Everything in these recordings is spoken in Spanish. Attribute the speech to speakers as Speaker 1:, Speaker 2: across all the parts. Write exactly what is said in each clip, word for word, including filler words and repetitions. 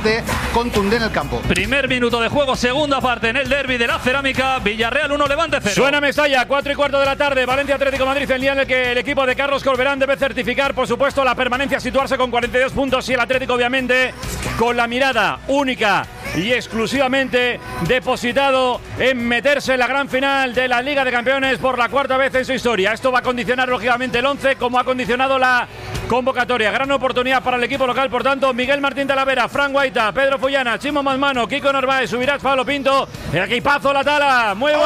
Speaker 1: bastante contundente en el campo.
Speaker 2: Primer minuto de juego, segunda parte en el derbi de la Cerámica. Villarreal uno, Levante cero.
Speaker 3: Suena Mestalla, cuatro y cuarto de la tarde. Valencia Atlético Madrid, el día en el que el equipo de Carlos Corberán debe certificar, por supuesto, la permanencia, situarse con cuarenta y dos puntos, y el Atlético, obviamente, con la mirada única y exclusivamente depositado en meterse en la gran final de la Liga de Campeones por la cuarta vez en su historia. Esto va a condicionar lógicamente el once, como ha condicionado la convocatoria. Gran oportunidad para el equipo local, por tanto. Miguel Martín Talavera, Fran Guaita, Pedro Fullana, Chimo Mazmano, Kiko Narváez, Subirats, Pablo Pinto. El equipazo La Tala, muy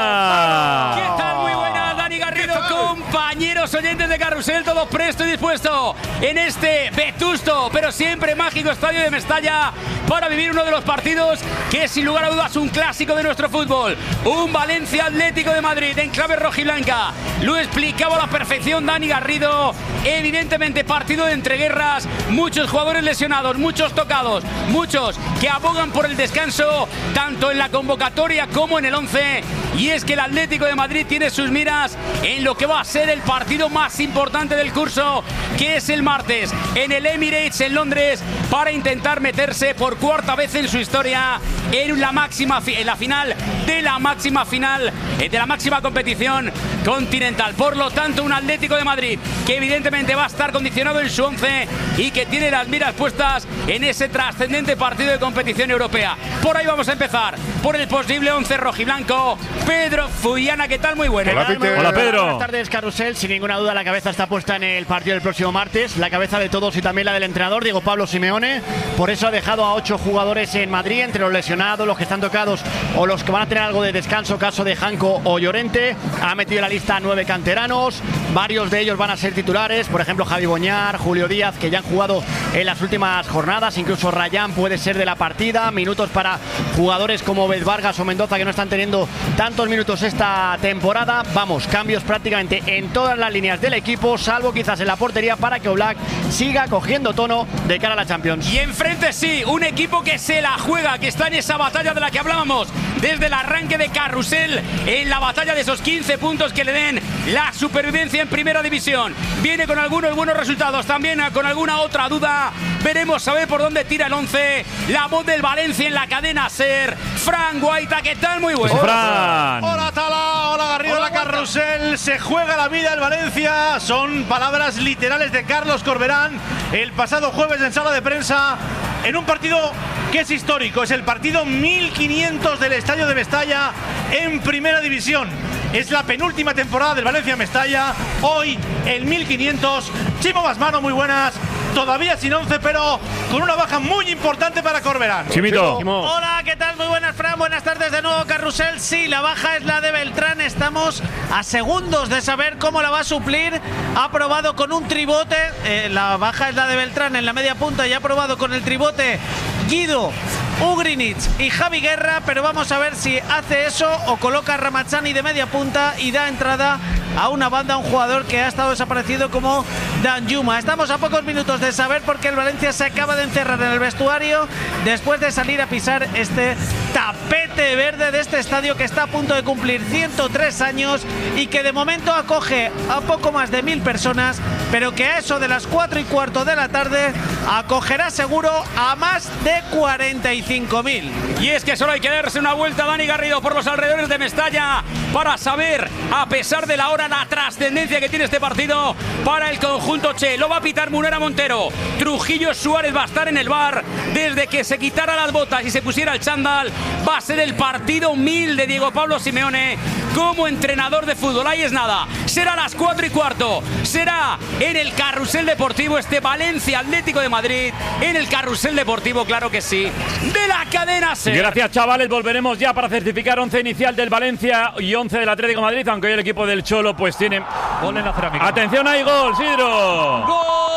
Speaker 3: buena.
Speaker 4: ¿Qué tal? Muy buena, Dani Garrido, compañeros oyentes de Carrusel, todos presto y dispuesto en este vetusto, pero siempre mágico estadio de Mestalla para vivir uno de los partidos que sin lugar a dudas un clásico de nuestro fútbol. Un Valencia Atlético de Madrid en clave rojiblanca. Lo explicaba a la perfección Dani Garrido. Evidentemente partido de entreguerras, muchos jugadores lesionados, muchos tocados, muchos que abogan por el descanso, tanto en la convocatoria como en el once. Y es que el Atlético de Madrid tiene sus miras en lo que va a ser el partido más importante del curso, que es el martes en el Emirates en Londres, para intentar meterse por cuarta vez en su historia en la máxima en la final de la máxima final de la máxima competición continental. Por lo tanto, un Atlético de Madrid que evidentemente va a estar condicionado en su once y que tiene las miras puestas en ese trascendente partido de competición europea. Por ahí vamos a empezar, por el posible once rojiblanco. Pedro Fullana, ¿qué tal? Muy buenas.
Speaker 3: Hola, Peter. Hola, Pedro.
Speaker 5: Buenas tardes, Carrusel. Sin ninguna duda, la cabeza está puesta en el partido del próximo martes. La cabeza de todos y también la del entrenador, Diego Pablo Simeone. Por eso ha dejado a ocho jugadores en Madrid, entre los lesionados, los que están tocados o los que van a tener algo de descanso, caso de Janco o Llorente. Ha metido en la lista a nueve canteranos. Varios de ellos van a ser titulares. Por ejemplo, Javi Boñar, Julio Díaz, que ya han jugado en las últimas jornadas. Incluso Rayán puede ser de la partida. Minutos para jugadores como Bez Vargas o Mendoza, que no están teniendo tantos minutos esta temporada. Vamos, cambios prácticamente en todas las líneas del equipo, salvo quizás en la portería, para que Oblak siga cogiendo tono de cara a la Champions.
Speaker 4: Y enfrente sí, un equipo que se la juega, que está en esa batalla de la que hablábamos desde el arranque de Carrusel, en la batalla de esos quince puntos que le den la supervivencia en primera división. Viene con algunos buenos resultados, también con alguna otra duda. Veremos a ver por dónde tira el once. La voz del Valencia en la cadena SER. Fran Guaita, ¿qué tal? Muy bueno.
Speaker 3: Pues Fran.
Speaker 6: Hola Tala, hola Garrido, hola Carrusel. Se juega la vida el Valencia. Son palabras literales de Carlos Corberán el pasado jueves en sala de prensa, en un partido que es histórico. Es el partido mil quinientos del estadio de Mestalla en primera división. Es la penúltima temporada del Valencia Mestalla. Hoy el mil quinientos. Chimo Basmano, muy buenas. Todavía sin once, pero con una baja muy importante para Corberán.
Speaker 3: Chimito.
Speaker 7: Hola, ¿qué tal? Muy buenas, Fran. Buenas tardes de nuevo, Carrusel. Sí, la baja es la de Beltrán. Estamos a segundos de saber cómo la va a suplir. Ha probado con un tribote. Eh, la baja es la de Beltrán en la media punta y ha probado con el tribote Guido, Ugrinic y Javi Guerra, pero vamos a ver si hace eso o coloca a Ramazzani de media punta y da entrada a una banda, a un jugador que ha estado desaparecido como Danjuma. Estamos a pocos minutos de saber por qué el Valencia se acaba de encerrar en el vestuario después de salir a pisar este tapete verde de este estadio que está a punto de cumplir ciento tres años y que de momento acoge a poco más de mil personas, pero que a eso de las cuatro y cuarto de la tarde acogerá seguro a más de cuarenta y cinco mil.
Speaker 4: Y es que solo hay que darse una vuelta, Dani Garrido, por los alrededores de Mestalla para saber, a pesar de la hora, la trascendencia que tiene este partido para el conjunto Che. Lo va a pitar Munera Montero. Trujillo Suárez va a estar en el bar desde que se quitara las botas y se pusiera el chándal. Va a ser el partido mil de Diego Pablo Simeone como entrenador de fútbol. Ahí es nada. Será a las cuatro y cuarto. Será en el Carrusel Deportivo, este Valencia Atlético de Madrid, en el Carrusel Deportivo, claro que sí, de la cadena SER.
Speaker 3: Gracias, chavales. Volveremos ya para certificar once inicial del Valencia y once del Atlético de Madrid, aunque hoy el equipo del Cholo pues tiene
Speaker 2: Gol en la Cerámica.
Speaker 3: Atención, hay gol, Sidro.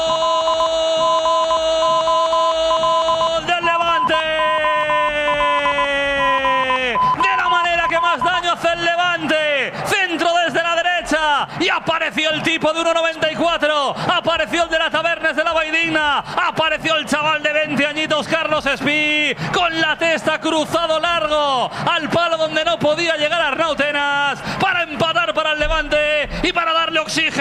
Speaker 2: ¡Gol del Levante! De la manera que más daño hace el Levante. Centro desde la derecha. Y apareció el tipo de uno noventa y cuatro. Apareció el de la Tabernes de la Vaidigna. Apareció el chaval de veinte añitos, Carlos Espí, con la testa cruzado largo al palo donde no podía llegar Arnau Tenas, para empatar para el Levante y para darle oxígeno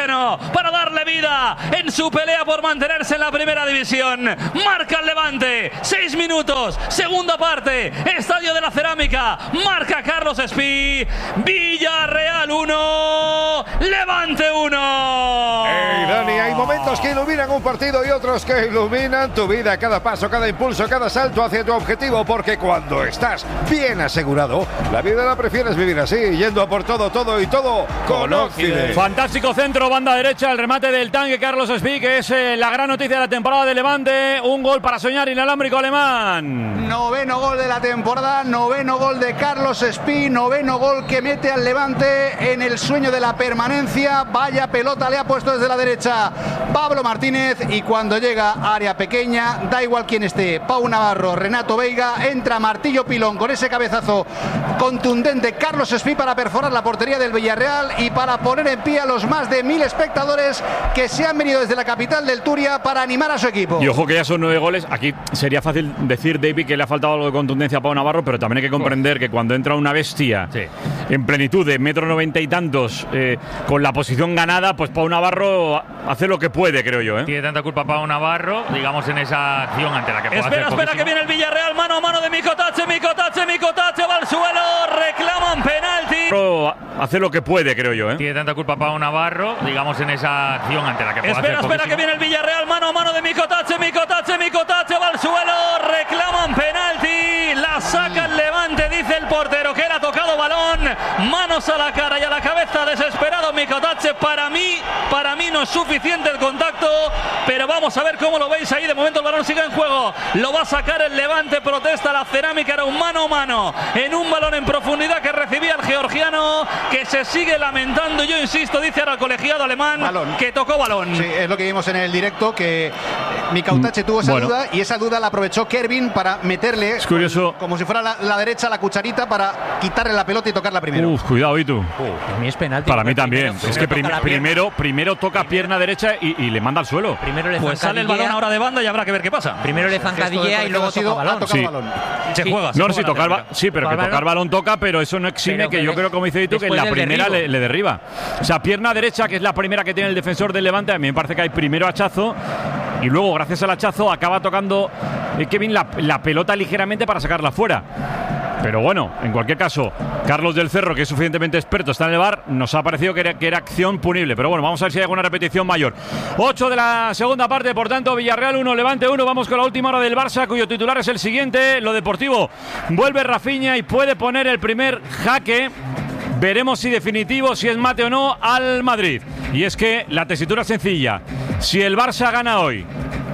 Speaker 2: oxígeno para darle vida en su pelea por mantenerse en la primera división. Marca el Levante, seis minutos, segunda parte, Estadio de la Cerámica, marca Carlos Espí, Villarreal uno, Levante uno.
Speaker 1: Hey Dani, hay momentos que iluminan un partido y otros que iluminan tu vida, cada paso, cada impulso, cada salto hacia tu objetivo, porque cuando estás bien asegurado, la vida la prefieres vivir así, yendo a por todo, todo y todo con Occident.
Speaker 3: Fantástico centro, banda derecha, el remate del tanque Carlos Espí, que es eh, la gran noticia de la temporada de Levante. Un gol para soñar, inalámbrico alemán.
Speaker 8: Noveno gol de la temporada, noveno gol de Carlos Espí, noveno gol que mete al Levante en el sueño de la permanencia. Vaya pelota le ha puesto desde la derecha Pablo Martínez, y cuando llega a área pequeña, da igual quién esté, Pau Navarro, Renato Veiga, entra Martillo Pilón con ese cabezazo contundente Carlos Espí para perforar la portería del Villarreal y para poner en pie a los más de mil espectadores que se han venido desde la capital del Turia para animar a su equipo.
Speaker 3: Y ojo que ya son nueve goles. Aquí sería fácil decir, David, que le ha faltado algo de contundencia a Pau Navarro, pero también hay que comprender que cuando entra una bestia sí. en plenitud de metro noventa y tantos, eh, con la posición ganada, pues Pau Navarro hace lo que puede, creo yo. ¿eh?
Speaker 9: Tiene tanta culpa Pau Navarro, digamos, en esa acción ante la que puede
Speaker 2: Espera,
Speaker 9: hacer
Speaker 2: espera, que viene el Villarreal, mano a mano de Micotache, Micotache, Micotache, va al suelo, reclaman penalti.
Speaker 3: Hace lo que puede, creo yo. ¿eh?
Speaker 9: Tiene tanta culpa Pau Navarro, digamos, en esa acción ante la que puede
Speaker 2: espera,
Speaker 9: hacer
Speaker 2: Espera, espera, que viene el Villarreal, mano a mano de Micotache, Micotache, Micotache, va al suelo, reclaman penalti, la saca el Levante, dice el portero que era tocado balón, manos a la cara y a la cabeza, desesperado Micotache. Para mí, para mí no es suficiente el contacto, pero vamos a ver cómo lo veis ahí. De momento el balón sigue en juego, lo va a sacar el Levante, protesta la Cerámica, era un mano a mano en un balón en profundidad que recibía el georgiano, que se sigue lamentando. Yo insisto, dice ahora el colegiado alemán balón. que tocó balón.
Speaker 8: Sí, es lo que vimos en el directo, que Micotache tuvo esa
Speaker 3: bueno.
Speaker 8: duda, y esa duda la aprovechó Kervin para meterle,
Speaker 3: es curioso,
Speaker 8: como, como si fuera la, la derecha, la cucharita para quitarle la pelota y tocarla primero.
Speaker 3: Uf, cuidado, Itu.
Speaker 10: Uh, para mí es penalti.
Speaker 3: Para mí también.
Speaker 10: Primero,
Speaker 3: es que prim primero, primero toca pierna derecha y, y le manda al suelo.
Speaker 10: Primero le
Speaker 2: pues sale el balón ahora de banda y habrá que ver qué pasa.
Speaker 10: Primero le zancadilla y luego toca balón.
Speaker 3: Sí.
Speaker 8: balón.
Speaker 2: Se
Speaker 10: sí.
Speaker 2: juega. Se
Speaker 3: no,
Speaker 2: juega
Speaker 3: sí, tocar,
Speaker 2: técnica.
Speaker 3: sí, pero que tocar balón toca, pero eso no exime que, que yo creo, como dice Itu, que en la primera le, le derriba. O sea, pierna derecha, que es la primera que tiene el defensor del Levante, a mí me parece que hay primero hachazo y luego, gracias al hachazo, acaba tocando eh, Kevin la, la pelota ligeramente para sacarla fuera. Pero bueno, en cualquier caso, Carlos del Cerro, que es suficientemente experto, está en el V A R, nos ha parecido que era, que era acción punible. Pero bueno, vamos a ver si hay alguna repetición mayor. ocho de la segunda parte, por tanto, Villarreal uno, Levante uno. Vamos con la última hora del Barça, cuyo titular es el siguiente. Lo deportivo, vuelve Rafinha y puede poner el primer jaque. Veremos si definitivo, si es mate o no, al Madrid. Y es que la tesitura es sencilla. Si el Barça gana hoy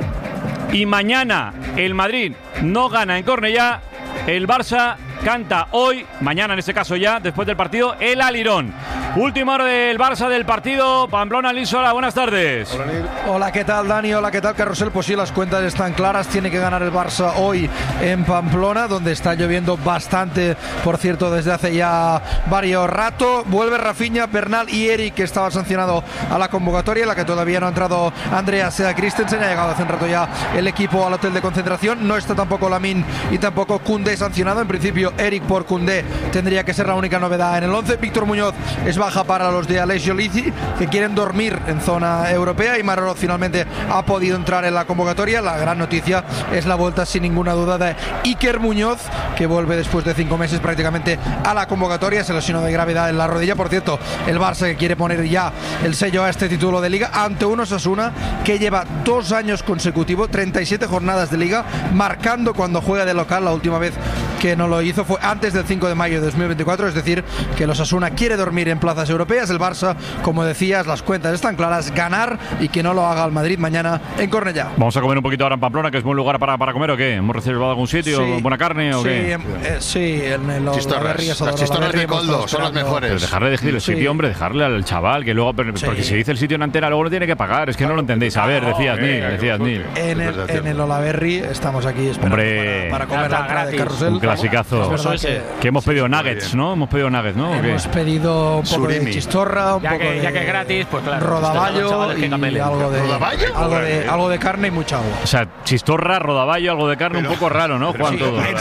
Speaker 3: y mañana el Madrid no gana en Cornellá, el Barça canta hoy, mañana en este caso ya, después del partido, el alirón. Última hora del Barça del partido. Pamplona, Lisola, buenas tardes.
Speaker 11: Hola, Hola, ¿qué tal, Dani? Hola, ¿qué tal, Carrusel? Pues sí, las cuentas están claras. Tiene que ganar el Barça hoy en Pamplona, donde está lloviendo bastante, por cierto, desde hace ya varios rato. Vuelve Rafinha, Bernal y Eric, que estaba sancionado a la convocatoria, en la que todavía no ha entrado Andreas Christensen. Ha llegado hace un rato ya el equipo al hotel de concentración. No está tampoco Lamine y tampoco Koundé sancionado. En principio, Eric por Koundé tendría que ser la única novedad en el once. Víctor Muñoz es baja para los de Alessio Lizzi, que quieren dormir en zona europea, y Marrero finalmente ha podido entrar en la convocatoria. La gran noticia es la vuelta sin ninguna duda de Iker Muñoz, que vuelve después de cinco meses prácticamente a la convocatoria. Se lesionó de gravedad en la rodilla. Por cierto, el Barça que quiere poner ya el sello a este título de Liga ante un Osasuna que lleva dos años consecutivos, treinta y siete jornadas de Liga, marcando cuando juega de local. La última vez que no lo hizo fue antes del cinco de mayo de dos mil veinticuatro, es decir, que el Osasuna quiere dormir en plazas europeas. El Barça, como decías, las cuentas están claras, ganar y que no lo haga el Madrid mañana en Cornellá.
Speaker 3: Vamos a comer un poquito ahora en Pamplona, que es buen lugar para, para comer, ¿o qué? ¿Hemos reservado algún sitio?
Speaker 11: Sí,
Speaker 3: ¿Buena carne o
Speaker 11: sí,
Speaker 3: qué?
Speaker 11: Eh, sí, en, en los
Speaker 1: Chistorras, las chistorras de Coldo son las mejores.
Speaker 3: Pero dejarle decir el
Speaker 11: Sí.
Speaker 3: sitio, hombre, dejarle al chaval, que luego,
Speaker 11: Sí.
Speaker 3: porque si dice el sitio en antena, luego lo tiene que pagar. Es que no lo entendéis. A ver, decías Nil, decías Nil.
Speaker 11: En el, en el Olaverri estamos aquí esperando
Speaker 3: Hombre,
Speaker 11: para, para comer la entrada de Carrusel.
Speaker 3: un clasicazo.
Speaker 11: Es verdad que
Speaker 3: Que hemos pedido nuggets, ¿no? Hemos pedido nuggets, ¿no? ¿O qué?
Speaker 11: hemos pedido un poco
Speaker 3: Surimi.
Speaker 11: de chistorra, un
Speaker 10: Ya
Speaker 11: poco
Speaker 10: que,
Speaker 11: de
Speaker 10: ya que es gratis, pues claro.
Speaker 11: rodaballo
Speaker 10: chavales que
Speaker 11: y
Speaker 10: camelen.
Speaker 11: algo de,
Speaker 1: ¿Rodaballo?
Speaker 11: algo, de, algo de carne y mucha agua.
Speaker 3: O sea, chistorra, rodaballo, algo de carne, un poco raro, ¿no? Juan,
Speaker 11: Sí,
Speaker 3: todo.
Speaker 11: ensalada,
Speaker 1: Lo más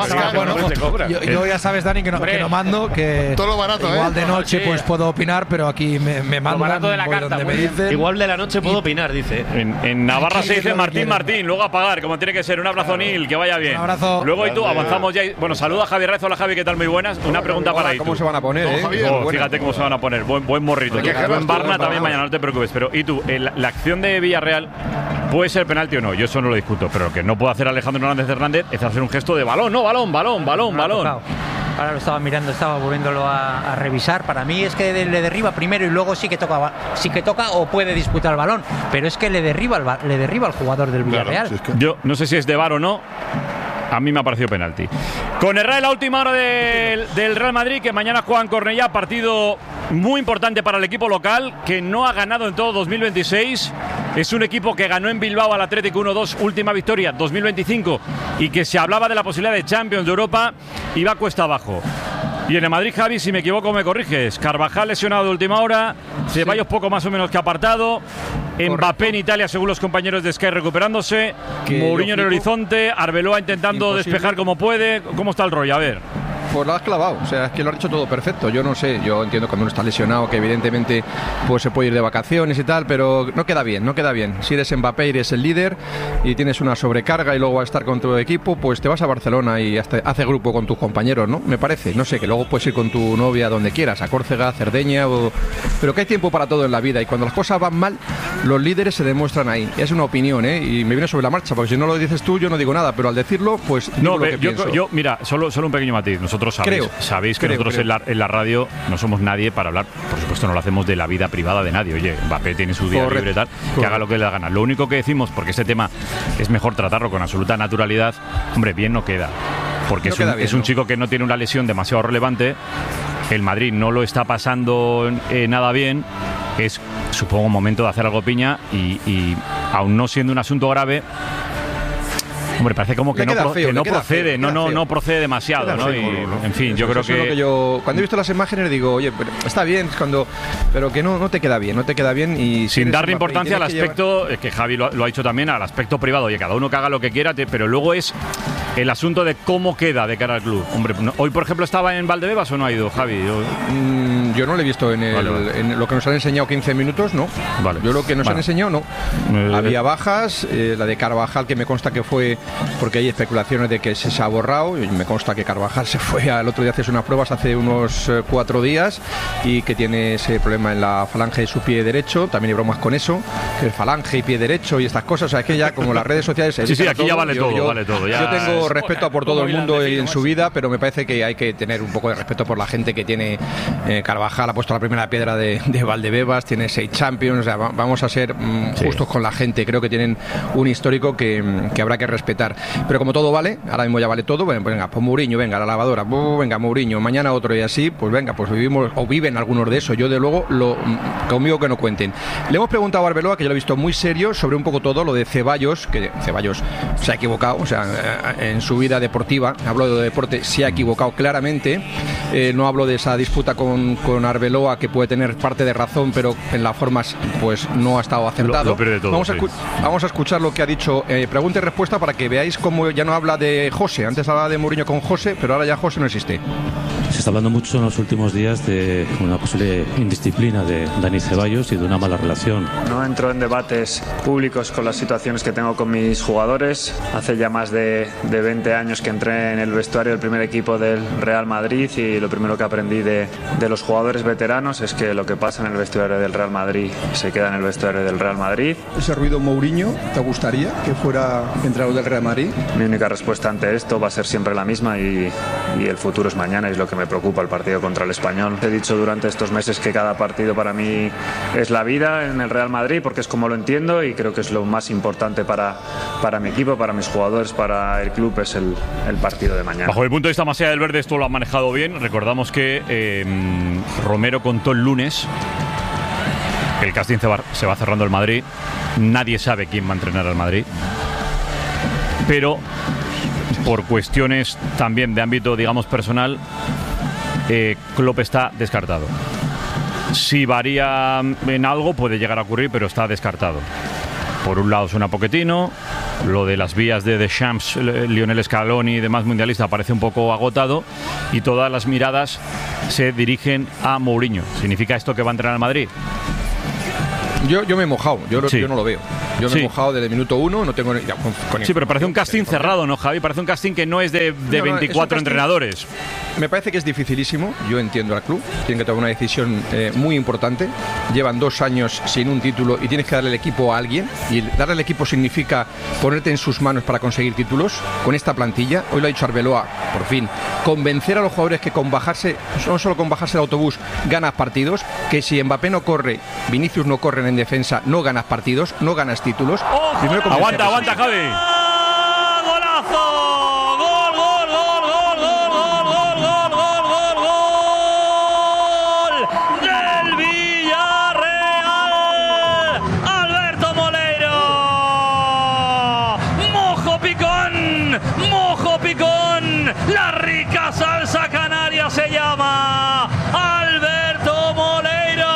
Speaker 11: Estaba, bueno,
Speaker 1: no se cobra.
Speaker 11: Yo, yo ya sabes, Dani, que no, que no mando, que
Speaker 12: todo lo barato,
Speaker 11: igual
Speaker 12: ¿eh?
Speaker 11: de noche
Speaker 10: Sí.
Speaker 11: pues puedo opinar, pero aquí me, me mandan,
Speaker 10: barato de la
Speaker 11: voy
Speaker 10: carta,
Speaker 11: donde
Speaker 10: muy
Speaker 11: me
Speaker 10: bien.
Speaker 11: dicen.
Speaker 13: Igual de la noche puedo opinar, dice.
Speaker 3: En, en Navarra
Speaker 11: Sí,
Speaker 3: se
Speaker 11: es
Speaker 3: dice
Speaker 11: lo que
Speaker 3: Martín
Speaker 11: quieren.
Speaker 3: Martín, luego a pagar, como tiene que ser. Un abrazo, Nil, que vaya bien.
Speaker 11: Un abrazo.
Speaker 3: Luego y tú, avanzamos ya. Bueno, saluda a Javi Rezo. Hola, Javi, ¿qué tal? Muy buenas. Una pregunta para Itu.
Speaker 1: ¿Cómo se van a poner, eh?
Speaker 12: Javier.
Speaker 3: Oh, fíjate cómo se van a poner. Buen, buen morrito.
Speaker 1: Hay que
Speaker 3: Tú,
Speaker 1: dejarlas
Speaker 3: en
Speaker 1: todas
Speaker 3: Barna
Speaker 1: para
Speaker 3: también
Speaker 1: ahora.
Speaker 3: mañana, no te preocupes. Pero, ¿y tú? La, la acción de Villarreal puede ser penalti o no? Yo eso no lo discuto. Pero lo que no puede hacer Alejandro Hernández Hernández es hacer un gesto de balón. No, balón, balón, balón,
Speaker 10: Me ha
Speaker 3: balón.
Speaker 10: tocado. Ahora lo estaba mirando, estaba volviéndolo a, a revisar. Para mí es que le derriba primero y luego sí que toca, sí que toca o puede disputar el balón. Pero es que le derriba al, ba- le derriba al jugador del Villarreal.
Speaker 12: Claro, si es que-
Speaker 3: Yo no sé si es de VAR o no. A mí me ha parecido penalti. Con Herrera en la última hora del, del Real Madrid, que mañana juega en Cornellá, partido muy importante para el equipo local, que no ha ganado en todo dos mil veintiséis. Es un equipo que ganó en Bilbao al Atlético uno dos, última victoria dos mil veinticinco, y que se hablaba de la posibilidad de Champions de Europa y va cuesta abajo. Y en el Madrid, Javi, si me equivoco me corriges. Carvajal lesionado de última hora, Ceballos poco más o menos que apartado, Mbappé en Italia según los compañeros de Sky recuperándose,
Speaker 14: Que
Speaker 3: Mourinho
Speaker 14: yo
Speaker 3: en el
Speaker 14: flipo.
Speaker 3: horizonte, Arbeloa intentando
Speaker 14: Imposible.
Speaker 3: despejar como puede. ¿Cómo está el rollo? A ver.
Speaker 14: Pues lo has clavado, o sea, es que lo has hecho todo perfecto. Yo no sé, yo entiendo cuando uno está lesionado que evidentemente pues se puede ir de vacaciones y tal, pero no queda bien, no queda bien. Si eres Mbappé y eres el líder y tienes una sobrecarga y luego vas a estar con tu equipo, pues te vas a Barcelona y hasta hace grupo con tus compañeros, ¿no? Me parece, no sé, que luego puedes ir con tu novia donde quieras, a Córcega, a Cerdeña, o... pero que hay tiempo para todo en la vida y cuando las cosas van mal, los líderes se demuestran ahí. Es una opinión, ¿eh? Y me viene sobre la marcha, porque si no lo dices tú, yo no digo nada, pero al decirlo, pues digo
Speaker 3: No,
Speaker 14: lo
Speaker 3: ve,
Speaker 14: que
Speaker 3: yo,
Speaker 14: pienso.
Speaker 3: yo, mira, solo, solo un pequeño matiz. Nosotros sabéis,
Speaker 14: Creo,
Speaker 3: sabéis que
Speaker 14: creo,
Speaker 3: nosotros
Speaker 14: creo.
Speaker 3: En, la, en la radio no somos nadie para hablar. Por supuesto, no lo hacemos de la vida privada de nadie. Oye, Mbappé tiene su día
Speaker 14: Correcto,
Speaker 3: libre y tal, que
Speaker 14: correcto.
Speaker 3: haga lo que le da gana. Lo único que decimos, porque este tema es mejor tratarlo con absoluta naturalidad, hombre, bien no queda. Porque
Speaker 14: No
Speaker 3: es, un,
Speaker 14: queda bien,
Speaker 3: es un
Speaker 14: ¿no?
Speaker 3: chico que no tiene una lesión demasiado relevante. El Madrid no lo está pasando eh, nada bien. Es, supongo, un momento de hacer algo piña y, y aun no siendo un asunto grave. Hombre, parece como que
Speaker 14: Le
Speaker 3: no,
Speaker 14: queda
Speaker 3: pro-
Speaker 14: feo,
Speaker 3: que
Speaker 14: le
Speaker 3: no
Speaker 14: queda
Speaker 3: procede,
Speaker 14: feo,
Speaker 3: no,
Speaker 14: queda
Speaker 3: no,
Speaker 14: feo.
Speaker 3: no procede demasiado,
Speaker 14: Queda
Speaker 3: ¿no?
Speaker 14: feo,
Speaker 3: Y,
Speaker 14: ¿no?
Speaker 3: en fin, yo
Speaker 14: Eso
Speaker 3: creo
Speaker 14: es lo
Speaker 3: que,
Speaker 14: que yo cuando he visto las imágenes digo, oye, pero está bien, es cuando, pero que no, no te queda bien, no te queda bien y si
Speaker 3: sin
Speaker 14: eres
Speaker 3: darle
Speaker 14: Mbappé y
Speaker 3: importancia al
Speaker 14: tienes que
Speaker 3: aspecto, es que Javi lo, lo ha dicho también, al aspecto privado, oye, cada uno que haga lo que quiera, te- pero luego es el asunto de cómo queda de cara al club. Hombre, no- hoy por ejemplo estaba en Valdebebas o no ha ido, Javi. Yo-
Speaker 14: Mm, yo no lo he visto en, el-
Speaker 3: Vale, vale.
Speaker 14: en lo que nos han enseñado quince minutos, no.
Speaker 3: Vale.
Speaker 14: Yo lo que nos
Speaker 3: Bueno.
Speaker 14: han enseñado, no.
Speaker 3: Eh,
Speaker 14: Había bajas, eh, la de Carvajal que me consta que fue porque hay especulaciones de que se, se ha borrado, y me consta que Carvajal se fue al otro día a hacerse unas pruebas hace unos eh, cuatro días y que tiene ese problema en la falange de su pie derecho, también hay bromas con eso, que el falange y pie derecho y estas cosas, o sea, es que ya como las redes sociales se
Speaker 3: Sí, sí,
Speaker 14: dedican a
Speaker 3: aquí ya vale
Speaker 14: yo-
Speaker 3: todo,
Speaker 14: yo-
Speaker 3: vale todo, ya
Speaker 14: yo tengo
Speaker 3: es-
Speaker 14: respeto a por todo
Speaker 3: como
Speaker 14: el
Speaker 3: Milán
Speaker 14: mundo
Speaker 3: de
Speaker 14: y en
Speaker 3: Figo,
Speaker 14: su
Speaker 3: macho.
Speaker 14: vida, pero me parece que hay que tener un poco de respeto por la gente que tiene eh, Carvajal ha puesto la primera piedra de, de Valdebebas, tiene seis Champions, o sea, va- vamos a ser mm,
Speaker 3: Sí.
Speaker 14: justos con la gente, creo que tienen un histórico que, mm, que habrá que respetar, pero como todo vale, ahora mismo ya vale todo, bueno, pues venga, pues Mourinho, venga, la lavadora, bu, venga, Mourinho, mañana otro y así, pues venga, pues vivimos, o viven algunos de eso, yo de luego, lo, mm, conmigo que no cuenten. Le hemos preguntado a Arbeloa, que yo lo he visto muy serio, sobre un poco todo lo de Ceballos, que Ceballos se ha equivocado, o sea, eh, en su vida deportiva, hablo de deporte, se ha equivocado claramente, eh, no hablo de esa disputa con, con Arbeloa, que puede tener parte de razón, pero en las formas, pues no ha estado acertado.
Speaker 3: Lo- lo pierde todo,
Speaker 14: vamos, a
Speaker 3: sí.
Speaker 14: escu- vamos a escuchar lo que ha dicho, eh, pregunta y respuesta, para que veáis cómo ya no habla de José, antes hablaba de Mourinho con José, pero ahora ya José no existe.
Speaker 15: Se está hablando mucho en los últimos días de una posible indisciplina de Dani Ceballos y de una mala relación.
Speaker 16: No entro en debates públicos con las situaciones que tengo con mis jugadores. Hace ya más de, de veinte años que entré en el vestuario del primer equipo del Real Madrid y lo primero que aprendí de, de los jugadores veteranos es que lo que pasa en el vestuario del Real Madrid se queda en el vestuario del Real Madrid.
Speaker 17: ¿Ese ruido Mourinho te gustaría que fuera entrenador del Real Madrid?
Speaker 16: Mi única respuesta ante esto va a ser siempre la misma y, y el futuro es mañana y es lo que me preocupa, el partido contra el Español. He dicho durante estos meses que cada partido para mí es la vida en el Real Madrid porque es como lo entiendo y creo que es lo más importante para, para mi equipo, para mis jugadores, para el club, es el, el partido de mañana.
Speaker 3: Bajo mi punto de vista, más allá del verde, esto lo ha manejado bien. Recordamos que eh, Romero contó el lunes que el casting se va, se va cerrando el Madrid. Nadie sabe quién va a entrenar al Madrid. Pero por cuestiones también de ámbito, digamos, personal, eh, Klopp está descartado. Si varía en algo puede llegar a ocurrir, pero está descartado. Por un lado suena Pochettino, lo de las vías de Deschamps, Lionel Scaloni y demás mundialistas parece un poco agotado y todas las miradas se dirigen a Mourinho. ¿Significa esto que va a entrenar al Madrid?
Speaker 14: Yo, yo me he mojado, yo,
Speaker 3: Sí.
Speaker 14: yo no lo veo. Yo me
Speaker 3: Sí.
Speaker 14: he mojado desde el minuto uno, no tengo... Ya, con, con
Speaker 3: Sí, pero parece un casting cerrado, ¿no, Javi? Parece un casting que no es de, de
Speaker 14: No, no, es un
Speaker 3: veinticuatro
Speaker 14: casting-
Speaker 3: entrenadores.
Speaker 14: Me parece que es dificilísimo, yo entiendo al club, tienen que tomar una decisión eh, muy importante, llevan dos años sin un título y tienes que darle el equipo a alguien, y el- darle el equipo significa ponerte en sus manos para conseguir títulos, con esta plantilla, hoy lo ha dicho Arbeloa, por fin, convencer a los jugadores que con bajarse, no solo con bajarse del autobús ganas partidos, que si Mbappé no corre, Vinicius no corren en defensa, no ganas partidos, no ganas títulos. Primero convencer
Speaker 3: Aguanta,
Speaker 14: a
Speaker 3: aguanta, Javi.
Speaker 2: ¡Golazo! ¡Gol, gol, gol, gol, gol, gol, gol, gol, gol, gol, gol! ¡Del Villarreal! ¡Alberto Moleiro! ¡Mojo picón! ¡Mojo picón! ¡La rica salsa canaria se llama! ¡Alberto Moleiro!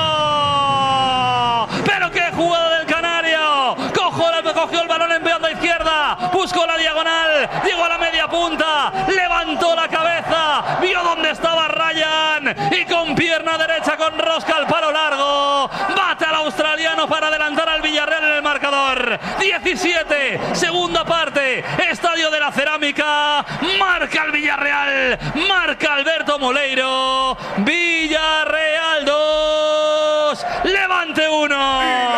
Speaker 2: ¡Pero qué jugada del Canario! ¡Cojo la, cogió el balón en banda izquierda! ¡Buscó la diagonal! ¡Llegó a la media punta! ¡Levantó la cabeza! ¡Vio dónde estaba Ryan! Y con pierna derecha, con rosca al palo largo, bate al australiano para adelantar al Villarreal en el marcador. diecisiete, segunda parte, Estadio de la Cerámica. Marca el Villarreal, marca Alberto Moleiro. Villarreal dos, Levante uno.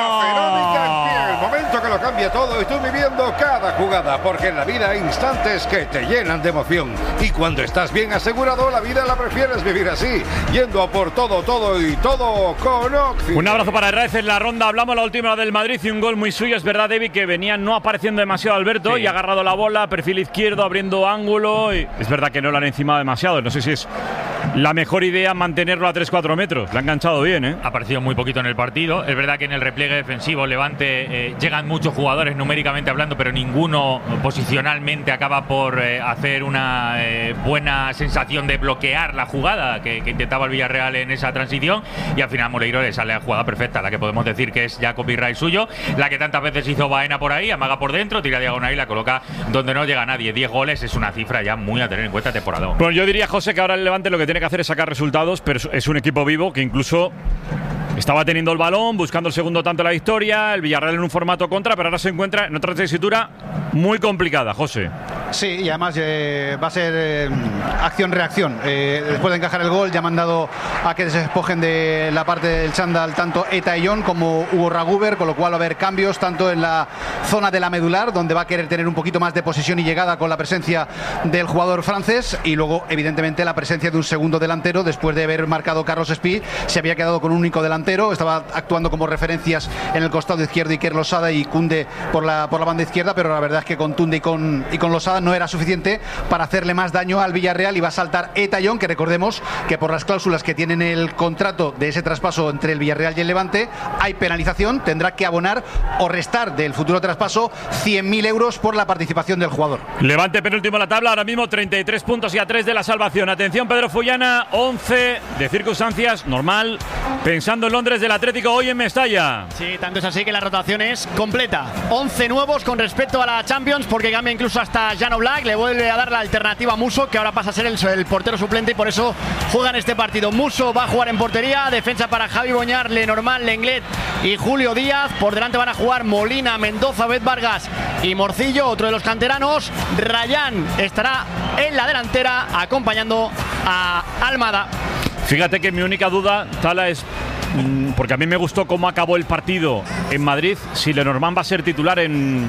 Speaker 1: El momento que lo cambia todo y tú viviendo cada jugada, porque en la vida hay instantes que te llenan de emoción y cuando estás bien asegurado la vida la prefieres vivir así, yendo a por todo, todo y todo con Oxy.
Speaker 3: Un abrazo para Herrera en la ronda. Hablamos la última del Madrid y un gol muy suyo. Es verdad, David, que venía no apareciendo demasiado Alberto
Speaker 9: Sí.
Speaker 3: y ha agarrado la bola, perfil izquierdo, abriendo ángulo. Y es verdad que no lo han encimado demasiado. No sé si es la mejor idea mantenerlo a tres cuatro metros. Le ha enganchado bien, ¿eh?
Speaker 9: Ha aparecido muy poquito en el partido. Es verdad que en el repliegue defensivo Levante eh, llegan muchos jugadores numéricamente hablando, pero ninguno posicionalmente acaba por eh, hacer una eh, buena sensación de bloquear la jugada que, que intentaba el Villarreal en esa transición. Y al final Moleiro le sale la jugada perfecta, la que podemos decir que es ya copyright suyo, la que tantas veces hizo Baena por ahí, amaga por dentro, tira diagonal y la coloca donde no llega nadie. diez goles es una cifra ya muy a tener en cuenta temporada.
Speaker 3: Bueno, yo diría, José, que ahora el Levante lo que tiene que hacer es sacar resultados, pero es un equipo vivo que incluso estaba teniendo el balón, buscando el segundo tanto de la victoria, el Villarreal en un formato contra, pero ahora se encuentra en otra tesitura muy complicada, José.
Speaker 8: Sí, y además eh, va a ser eh, acción-reacción. Eh, después de encajar el gol, ya han mandado a que se despojen de la parte del chándal tanto Eta y John como Hugo Raguber, con lo cual va a haber cambios tanto en la zona de la medular, donde va a querer tener un poquito más de posesión y llegada con la presencia del jugador francés, y luego, evidentemente, la presencia de un segundo delantero. Después de haber marcado Carlos Espí, se había quedado con un único delantero, estaba actuando como referencias en el costado izquierdo Iker Losada y Koundé por la, por la banda izquierda, pero la verdad es que con Koundé y con, y con Losada no era suficiente para hacerle más daño al Villarreal, y va a saltar Eta y John, que recordemos que por las cláusulas que tienen el contrato de ese traspaso entre el Villarreal y el Levante hay penalización, tendrá que abonar o restar del futuro traspaso cien mil euros por la participación del jugador.
Speaker 3: Levante penúltimo en la tabla, ahora mismo treinta y tres puntos y a tres de la salvación. Atención, Pedro Fullana, once de circunstancias, normal, pensando en Londres del Atlético hoy en Mestalla.
Speaker 5: Sí, tanto es así que la rotación es completa. once nuevos con respecto a la Champions, porque cambia incluso hasta Jan Oblak, le vuelve a dar la alternativa a Musso, que ahora pasa a ser el, el portero suplente, y por eso juegan este partido. Musso va a jugar en portería, defensa para Javi Boñar, Lenormand, Lenglet y Julio Díaz. Por delante van a jugar Molina, Mendoza, Bet Vargas y Morcillo, otro de los canteranos. Rayán estará en la delantera acompañando a Almada.
Speaker 3: Fíjate que mi única duda, Tala, es mmm, porque a mí me gustó cómo acabó el partido en Madrid, si Lenormand va a ser titular en,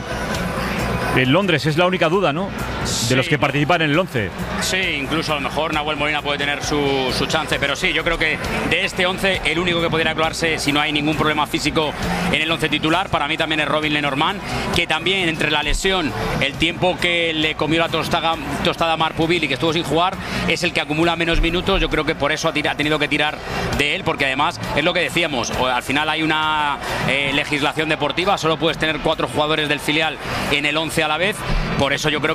Speaker 3: en Londres, es la única duda, ¿no? De
Speaker 4: Sí.
Speaker 3: los que participan en el once.
Speaker 4: Sí, incluso a lo mejor Nahuel Molina puede tener su, su chance, pero sí, yo creo que de este once el único que podría colarse si no hay ningún problema físico en el once titular, para mí también es Robin Lenormand, que también entre la lesión, el tiempo que le comió la tostada, tostada a Marpubil y que estuvo sin jugar, es el que acumula menos minutos. Yo creo que por eso ha, tira, ha tenido que tirar de él, porque además es lo que decíamos, al final hay una eh, legislación deportiva, solo puedes tener cuatro jugadores del filial en el once a la vez, por eso yo creo que algunos se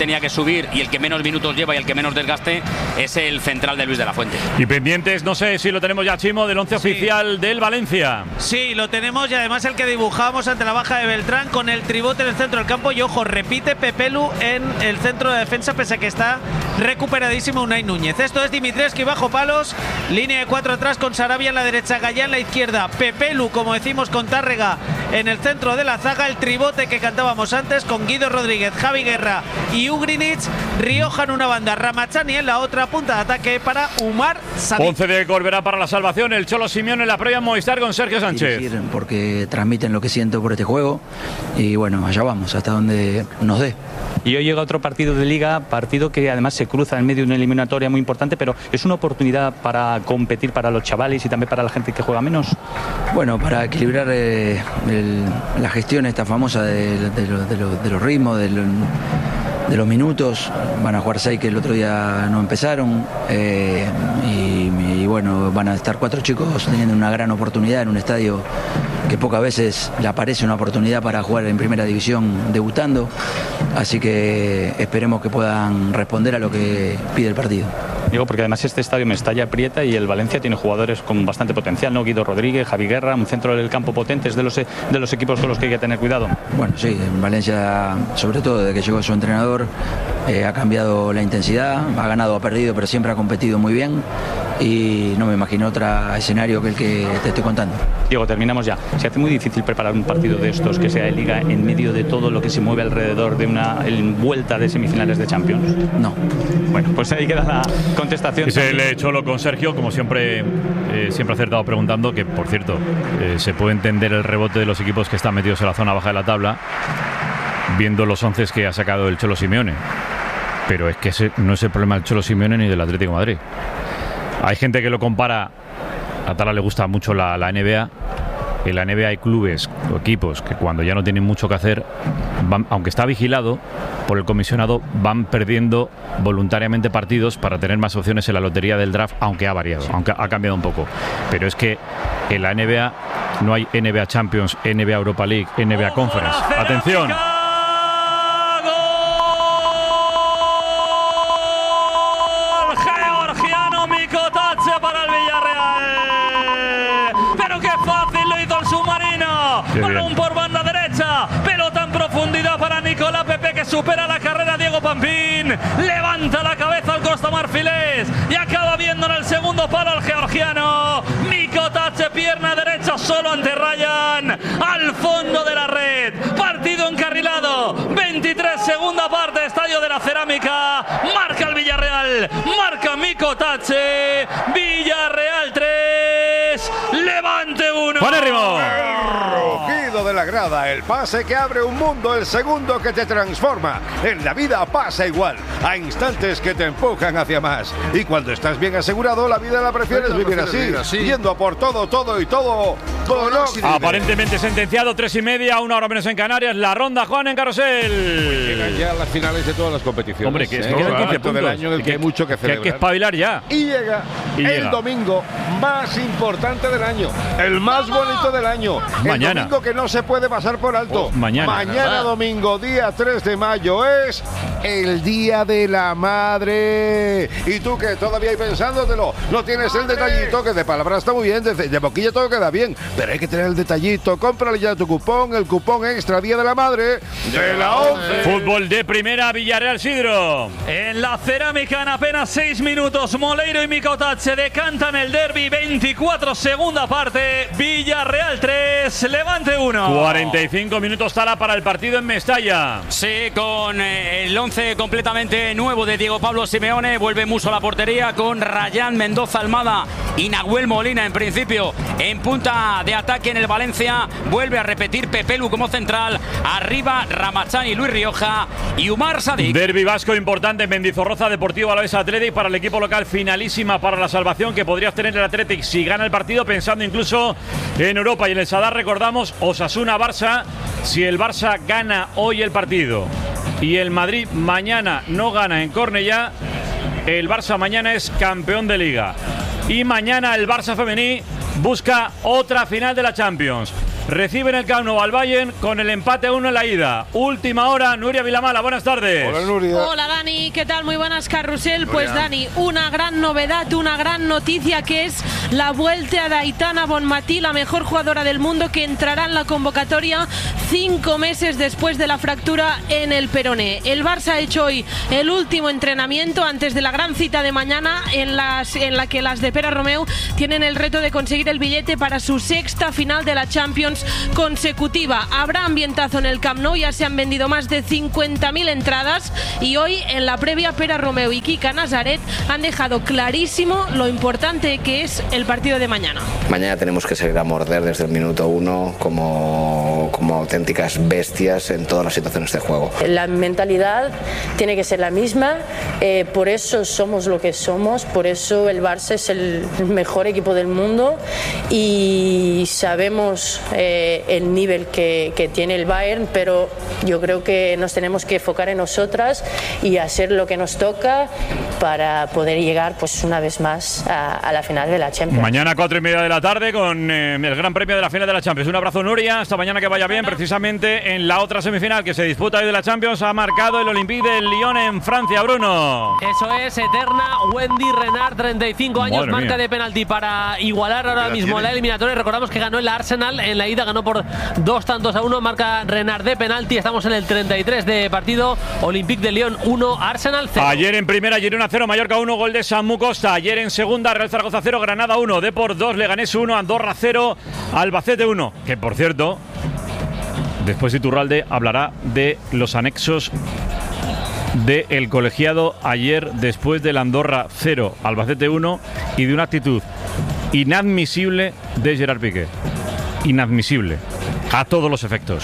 Speaker 4: tenía que subir y el que menos minutos lleva y el que menos desgaste es el central de Luis de la Fuente.
Speaker 3: Y pendientes, no sé si lo tenemos ya, Chimo, del once
Speaker 7: Sí.
Speaker 3: oficial del Valencia.
Speaker 7: Sí, lo tenemos y además el que dibujamos ante la baja de Beltrán con el tribote en el centro del campo. Y ojo, repite Pepelu en el centro de defensa pese a que está recuperadísimo Unai Núñez. Esto es Dimitrescu bajo palos, línea de cuatro atrás con Sarabia en la derecha, Gallá en la izquierda, Pepelu, como decimos, con Tárrega en el centro de la zaga, el tribote que cantábamos antes con Guido Rodríguez, Javi Guerra y Ugrinic, Rioja en una banda, Ramachani en la otra, punta de ataque para Umar Sadik.
Speaker 3: once de Corberá para la salvación, el Cholo Simeone en la previa Movistar con Sergio Sánchez.
Speaker 12: Dirigir, porque transmiten lo que siento por este juego y bueno, allá vamos, hasta donde nos dé.
Speaker 13: Y hoy llega otro partido de Liga, partido que además se cruza en medio de una eliminatoria muy importante, pero es una oportunidad para competir para los chavales y también para la gente que juega menos.
Speaker 12: Bueno, para equilibrar eh, el, la gestión esta famosa de, de, lo- de lo- de los ritmos, de, lo- de los minutos, van a jugar seis que el otro día no empezaron eh, y, y bueno, van a estar cuatro chicos teniendo una gran oportunidad en un estadio que pocas veces le aparece una oportunidad para jugar en primera división debutando, así que esperemos que puedan responder a lo que pide el partido.
Speaker 13: Digo, porque además este estadio Mestalla aprieta y el Valencia tiene jugadores con bastante potencial, ¿no? Guido Rodríguez, Javi Guerra, un centro del campo potente, es de los, de los equipos con los que hay que tener cuidado.
Speaker 12: Bueno, sí, en Valencia, sobre todo desde que llegó su entrenador, eh, ha cambiado la intensidad, ha ganado, ha perdido, pero siempre ha competido muy bien y no me imagino otro escenario que el que te estoy contando.
Speaker 13: Diego, terminamos ya. Se hace muy difícil preparar un partido de estos que sea de Liga en medio de todo lo que se mueve alrededor de una vuelta de semifinales de Champions.
Speaker 12: No.
Speaker 13: Bueno, pues ahí queda la contestación.
Speaker 3: Es el Cholo con Sergio, como siempre, eh, siempre acertado preguntando, que por cierto, eh, se puede entender el rebote de los equipos que están metidos en la zona baja de la tabla, viendo los once que ha sacado el Cholo Simeone. Pero es que ese no es el problema del Cholo Simeone ni del Atlético de Madrid. Hay gente que lo compara, a Tala le gusta mucho la, la N B A. En la N B A hay clubes o equipos que cuando ya no tienen mucho que hacer, van, aunque está vigilado por el comisionado, van perdiendo voluntariamente partidos para tener más opciones en la lotería del draft, aunque ha variado, aunque ha cambiado un poco. Pero es que en la N B A no hay N B A Champions, N B A Europa League, N B A Conference. ¡Atención!
Speaker 2: Georgiano Mikotatse para el Villarreal. Pero qué fácil lo hizo el submarino.
Speaker 3: Qué bien.
Speaker 2: Balón por banda derecha. Pelota en profundidad para Nicolás Pepe, que supera la carrera Diego Pampín. Levanta la cabeza al Costa Marfilés y acaba viendo en el segundo palo al georgiano. Mikotatse, pierna derecha solo ante Ryan. Al fondo de la red. Partido encarrilado. veintitrés, segunda parte, Estadio de la Cerámica. Marca el Villarreal. Marca Mikotatse. Villarreal tres. Levante uno.
Speaker 3: ¡Buenérrimo!
Speaker 1: El rugido de la grada, el pase que abre un mundo, el segundo que te transforma. En la vida pasa igual, a instantes que te empujan hacia más. Y cuando estás bien asegurado, la vida la prefieres vivir así, yendo a por todo, todo y todo. Con Oxygen.
Speaker 3: Aparentemente sentenciado, tres y media, una hora menos en Canarias. La ronda, Juan, en Carrusel.
Speaker 1: Llegan ya las finales de todas las competiciones.
Speaker 3: Hombre, que es
Speaker 1: ¿eh?
Speaker 3: que quedan quince
Speaker 1: Momento del
Speaker 3: puntos.
Speaker 1: año en el que
Speaker 3: Que-
Speaker 1: hay mucho que
Speaker 3: que hay
Speaker 1: celebrar.
Speaker 3: que espabilar ya.
Speaker 1: Y llega
Speaker 3: Y
Speaker 1: el
Speaker 3: llega.
Speaker 1: domingo más importante del año, el más bonito del año.
Speaker 3: Mañana.
Speaker 1: El domingo que no se puede pasar por alto.
Speaker 3: Oh, mañana.
Speaker 1: Mañana domingo, día tres de mayo, es el Día de la Madre. Y tú que todavía hay pensándotelo, no tienes el detallito, que de palabra está muy bien, de, de boquilla todo queda bien, pero hay que tener el detallito. Cómprale ya tu cupón, el cupón extra Día de la Madre de la once.
Speaker 3: Fútbol de primera, Villarreal Sidro.
Speaker 2: En la Cerámica, en apenas seis minutos, Moleiro y Mikotatse decantan el derbi. veinticuatro, segunda parte. Villarreal tres, Levante uno.
Speaker 3: cuarenta y cinco minutos Tala para el partido en Mestalla.
Speaker 4: Sí, con eh, el once completamente nuevo de Diego Pablo Simeone. Vuelve Muso a la portería con Rayán, Mendoza, Almada y Nahuel Molina en principio en punta de ataque en el Valencia. Vuelve a repetir Pepelu como central. Arriba Ramachani, Luis Rioja y Umar Sadik.
Speaker 3: Derbi vasco importante en Mendizorroza, Deportivo Alavés Athletic para el equipo local, finalísima para la salvación que podría obtener el Athletic si gana el partido, pensando incluso en Europa. Y en el Sadar recordamos Osasuna-Barça, si el Barça gana hoy el partido y el Madrid mañana no gana en Cornellá, el Barça mañana es campeón de Liga. Y mañana el Barça femení busca otra final de la Champions. recibe en el Camp Nou al Bayern con el empate a uno en la ida. Última hora, Nuria Vilamala, buenas tardes.
Speaker 1: Hola, Nuria.
Speaker 18: Hola, Dani, ¿qué tal? Muy buenas, Carrusel.
Speaker 3: Nuria.
Speaker 18: Pues, Dani, una gran novedad, una gran noticia, que es la vuelta de Aitana Bonmatí, la mejor jugadora del mundo, que entrará en la convocatoria cinco meses después de la fractura en el peroné. El Barça ha hecho hoy el último entrenamiento antes de la gran cita de mañana, en, las, en la que las de Pere Romeu tienen el reto de conseguir el billete para su sexta final de la Champions consecutiva. Habrá ambientazo en el Camp Nou, ya se han vendido más de cincuenta mil entradas y hoy en la previa Pere Romeu y Kika Nazaret han dejado clarísimo lo importante que es el partido de mañana.
Speaker 19: Mañana tenemos que salir a morder desde el minuto uno como, como auténticas bestias en todas las situaciones de juego.
Speaker 20: La mentalidad tiene que ser la misma, eh, por eso somos lo que somos, por eso el Barça es el mejor equipo del mundo y sabemos eh, el nivel que, que tiene el Bayern, pero yo creo que nos tenemos que enfocar en nosotras y hacer lo que nos toca para poder llegar pues una vez más a, a la final de la Champions.
Speaker 3: Mañana cuatro y media de la tarde con eh, el Gran Premio de la final de la Champions. Un abrazo, Nuria, hasta mañana, que vaya bien. Precisamente en la otra semifinal que se disputa hoy de la Champions ha marcado el Olympique de Lyon en Francia, Bruno.
Speaker 21: Eso es, eterna Wendy Renard, treinta y cinco años,
Speaker 3: Madre
Speaker 21: marca
Speaker 3: mía.
Speaker 21: de penalti para igualar ahora
Speaker 3: la
Speaker 21: mismo
Speaker 3: tiene.
Speaker 21: la eliminatoria. Recordamos que ganó el Arsenal en la ida, ganó por dos tantos a uno, marca Renard de penalti. Estamos en el treinta y tres de partido. Olympique de Lyon uno, Arsenal cero.
Speaker 3: Ayer en primera, Girona cero, Mallorca uno, gol de Samu Costa. Ayer en segunda, Real Zaragoza cero, Granada uno, Depor dos, Leganés uno, Andorra cero, Albacete uno. Que por cierto, después Iturralde hablará de los anexos del colegiado ayer después del Andorra cero, Albacete uno, y de una actitud inadmisible de Gerard Piqué. Inadmisible. A todos los efectos.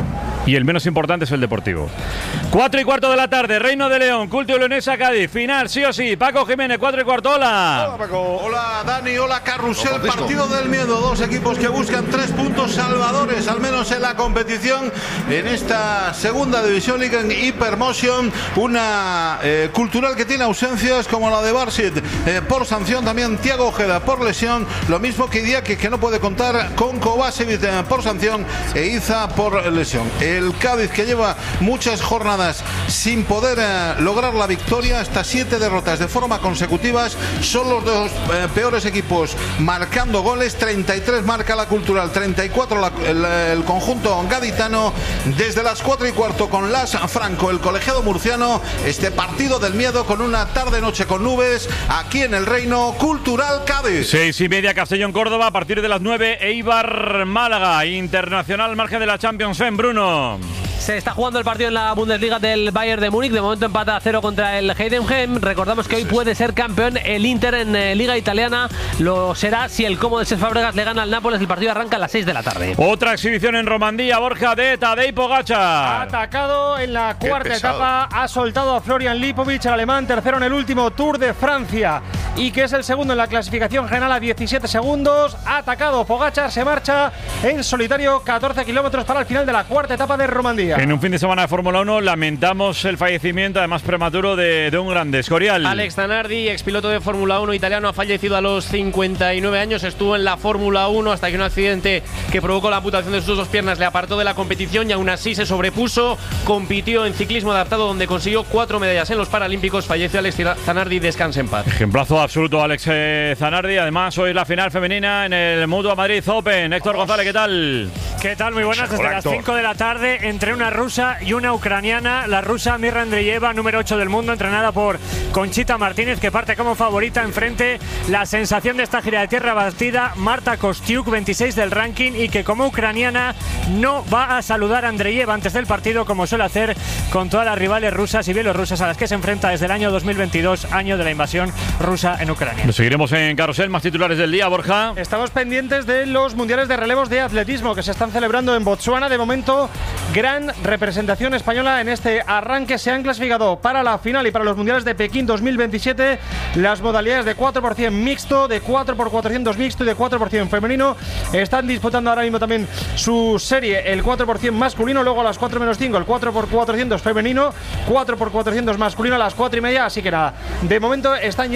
Speaker 3: Y el menos importante es el Deportivo. Cuatro y cuarto de la tarde, Reino de León, Culto Leonesa, Cádiz. Final, sí o sí. Paco Jiménez, cuatro y cuarto. Hola.
Speaker 1: Hola, Paco.
Speaker 22: Hola, Dani. Hola, Carrusel.
Speaker 1: Hola, Francisco.
Speaker 22: Partido del miedo. Dos equipos que buscan tres puntos salvadores, al menos en la competición, en esta segunda división, Liga en Hypermotion. Una eh, cultural que tiene ausencias como la de Barsit eh, por sanción. También Thiago Ojeda por lesión. Lo mismo que Idiaki, que no puede contar con Kovacevic eh, por sanción, e Iza por lesión. El Cádiz, que lleva muchas jornadas sin poder eh, lograr la victoria, hasta siete derrotas de forma consecutivas. Son los dos eh, peores equipos marcando goles. treinta y tres marca la Cultural, treinta y cuatro la, el, el conjunto gaditano. Desde las cuatro y cuarto con Las Franco, el colegiado murciano, este partido del miedo con una tarde-noche con nubes aquí en el Reino. Cultural Cádiz.
Speaker 3: Seis y media, Castellón Córdoba, a partir de las nueve, Eibar Málaga, Internacional, margen de la Champions Fem, Bruno.
Speaker 21: Se está jugando el partido en la Bundesliga del Bayern de Múnich. De momento empata a cero contra el Heidenheim. Recordamos que hoy puede ser campeón el Inter en eh, Liga Italiana. Lo será si el Como de Cesc Fábregas le gana al Nápoles. El partido arranca a las seis de la tarde.
Speaker 3: Otra exhibición en Romandía, Borja, de Tadej Pogačar.
Speaker 23: Ha atacado en la cuarta etapa, ha soltado a Florian Lipovic, el alemán, tercero en el último Tour de Francia y que es el segundo en la clasificación general a diecisiete segundos. Ha atacado Pogačar, se marcha en solitario catorce kilómetros para el final de la cuarta etapa de Romandía.
Speaker 3: En un fin de semana de Fórmula uno lamentamos el fallecimiento, además prematuro, de, de un grande, Escorial.
Speaker 24: Alex Zanardi, expiloto de Fórmula uno italiano, ha fallecido a los cincuenta y nueve años. Estuvo en la Fórmula uno hasta que un accidente que provocó la amputación de sus dos piernas le apartó de la competición y aún así se sobrepuso. Compitió en ciclismo adaptado, donde consiguió cuatro medallas en los Paralímpicos. Falleció Alex Zanardi, descanse en paz.
Speaker 3: Ejemplazo absoluto, Alex eh, Zanardi. Además, hoy es la final femenina en el Mutua Madrid Open. Héctor González, ¿qué tal?
Speaker 25: ¿Qué tal? Muy buenas. Desde
Speaker 3: Hola,
Speaker 25: las
Speaker 3: Héctor.
Speaker 25: cinco de la tarde, entre una rusa y una ucraniana. La rusa Mirra Andreeva, número ocho del mundo, entrenada por Conchita Martínez, que parte como favorita. Enfrente, la sensación de esta gira de tierra batida, Marta Kostiuk, veintiséis del ranking, y que como ucraniana no va a saludar a Andreeva antes del partido, como suele hacer con todas las rivales rusas y bielorrusas a las que se enfrenta desde el año dos mil veintidós, año de la invasión rusa en Ucrania.
Speaker 3: Lo seguiremos en Carrusel. Más titulares del día, Borja.
Speaker 23: Estamos pendientes de los mundiales de relevos de atletismo que se están celebrando en Botsuana. De momento, gran representación española en este arranque. Se han clasificado para la final y para los mundiales de Pekín dos mil veintisiete las modalidades de cuatro por cien mixto, de cuatro por cuatrocientos mixto y de cuatro por cien femenino. Están disputando ahora mismo también su serie, el cuatro por cien masculino, luego a las cuatro menos cinco el cuatro por cuatrocientos femenino, cuatro por cuatrocientos masculino a las cuatro y media. Así que nada, de momento están yéndonos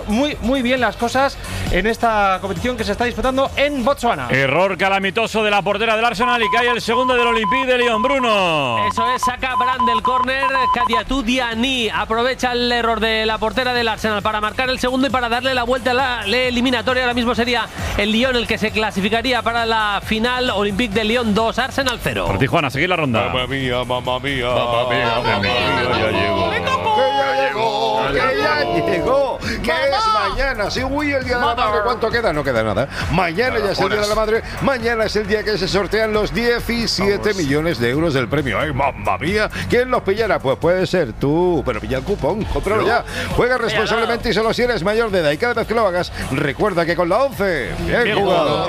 Speaker 23: muy, muy bien las cosas en esta competición que se está disputando en Botsuana.
Speaker 3: Error calamitoso de la portera del Arsenal y cae el segundo del Olympique de Lyon, Bruno.
Speaker 21: Eso es, saca Brand del córner, Kadiatou Diani aprovecha el error de la portera del Arsenal para marcar el segundo y para darle la vuelta a la, la eliminatoria. Ahora mismo sería el Lyon el que se clasificaría para la final. Olympique de Lyon dos, Arsenal cero.
Speaker 3: Por Tijuana, seguir la ronda.
Speaker 1: Mamma mía, mamma mía, mamma mía, mamma mía, ya llegó. Que ya llegó, que ya llegó, que es mañana. Sí, uy, el día de la madre, ¿cuánto queda? No queda nada. Mañana ya es el día de la madre. Mañana es el día que se sortean los diecisiete millones de euros del premio. Ay, mamma mía, ¿quién los pillará? Pues puede ser tú, pero pilla el cupón, cómpralo ya. Juega responsablemente y solo si eres mayor de edad. Y cada vez que lo hagas, recuerda que con la once, bien, bien jugado.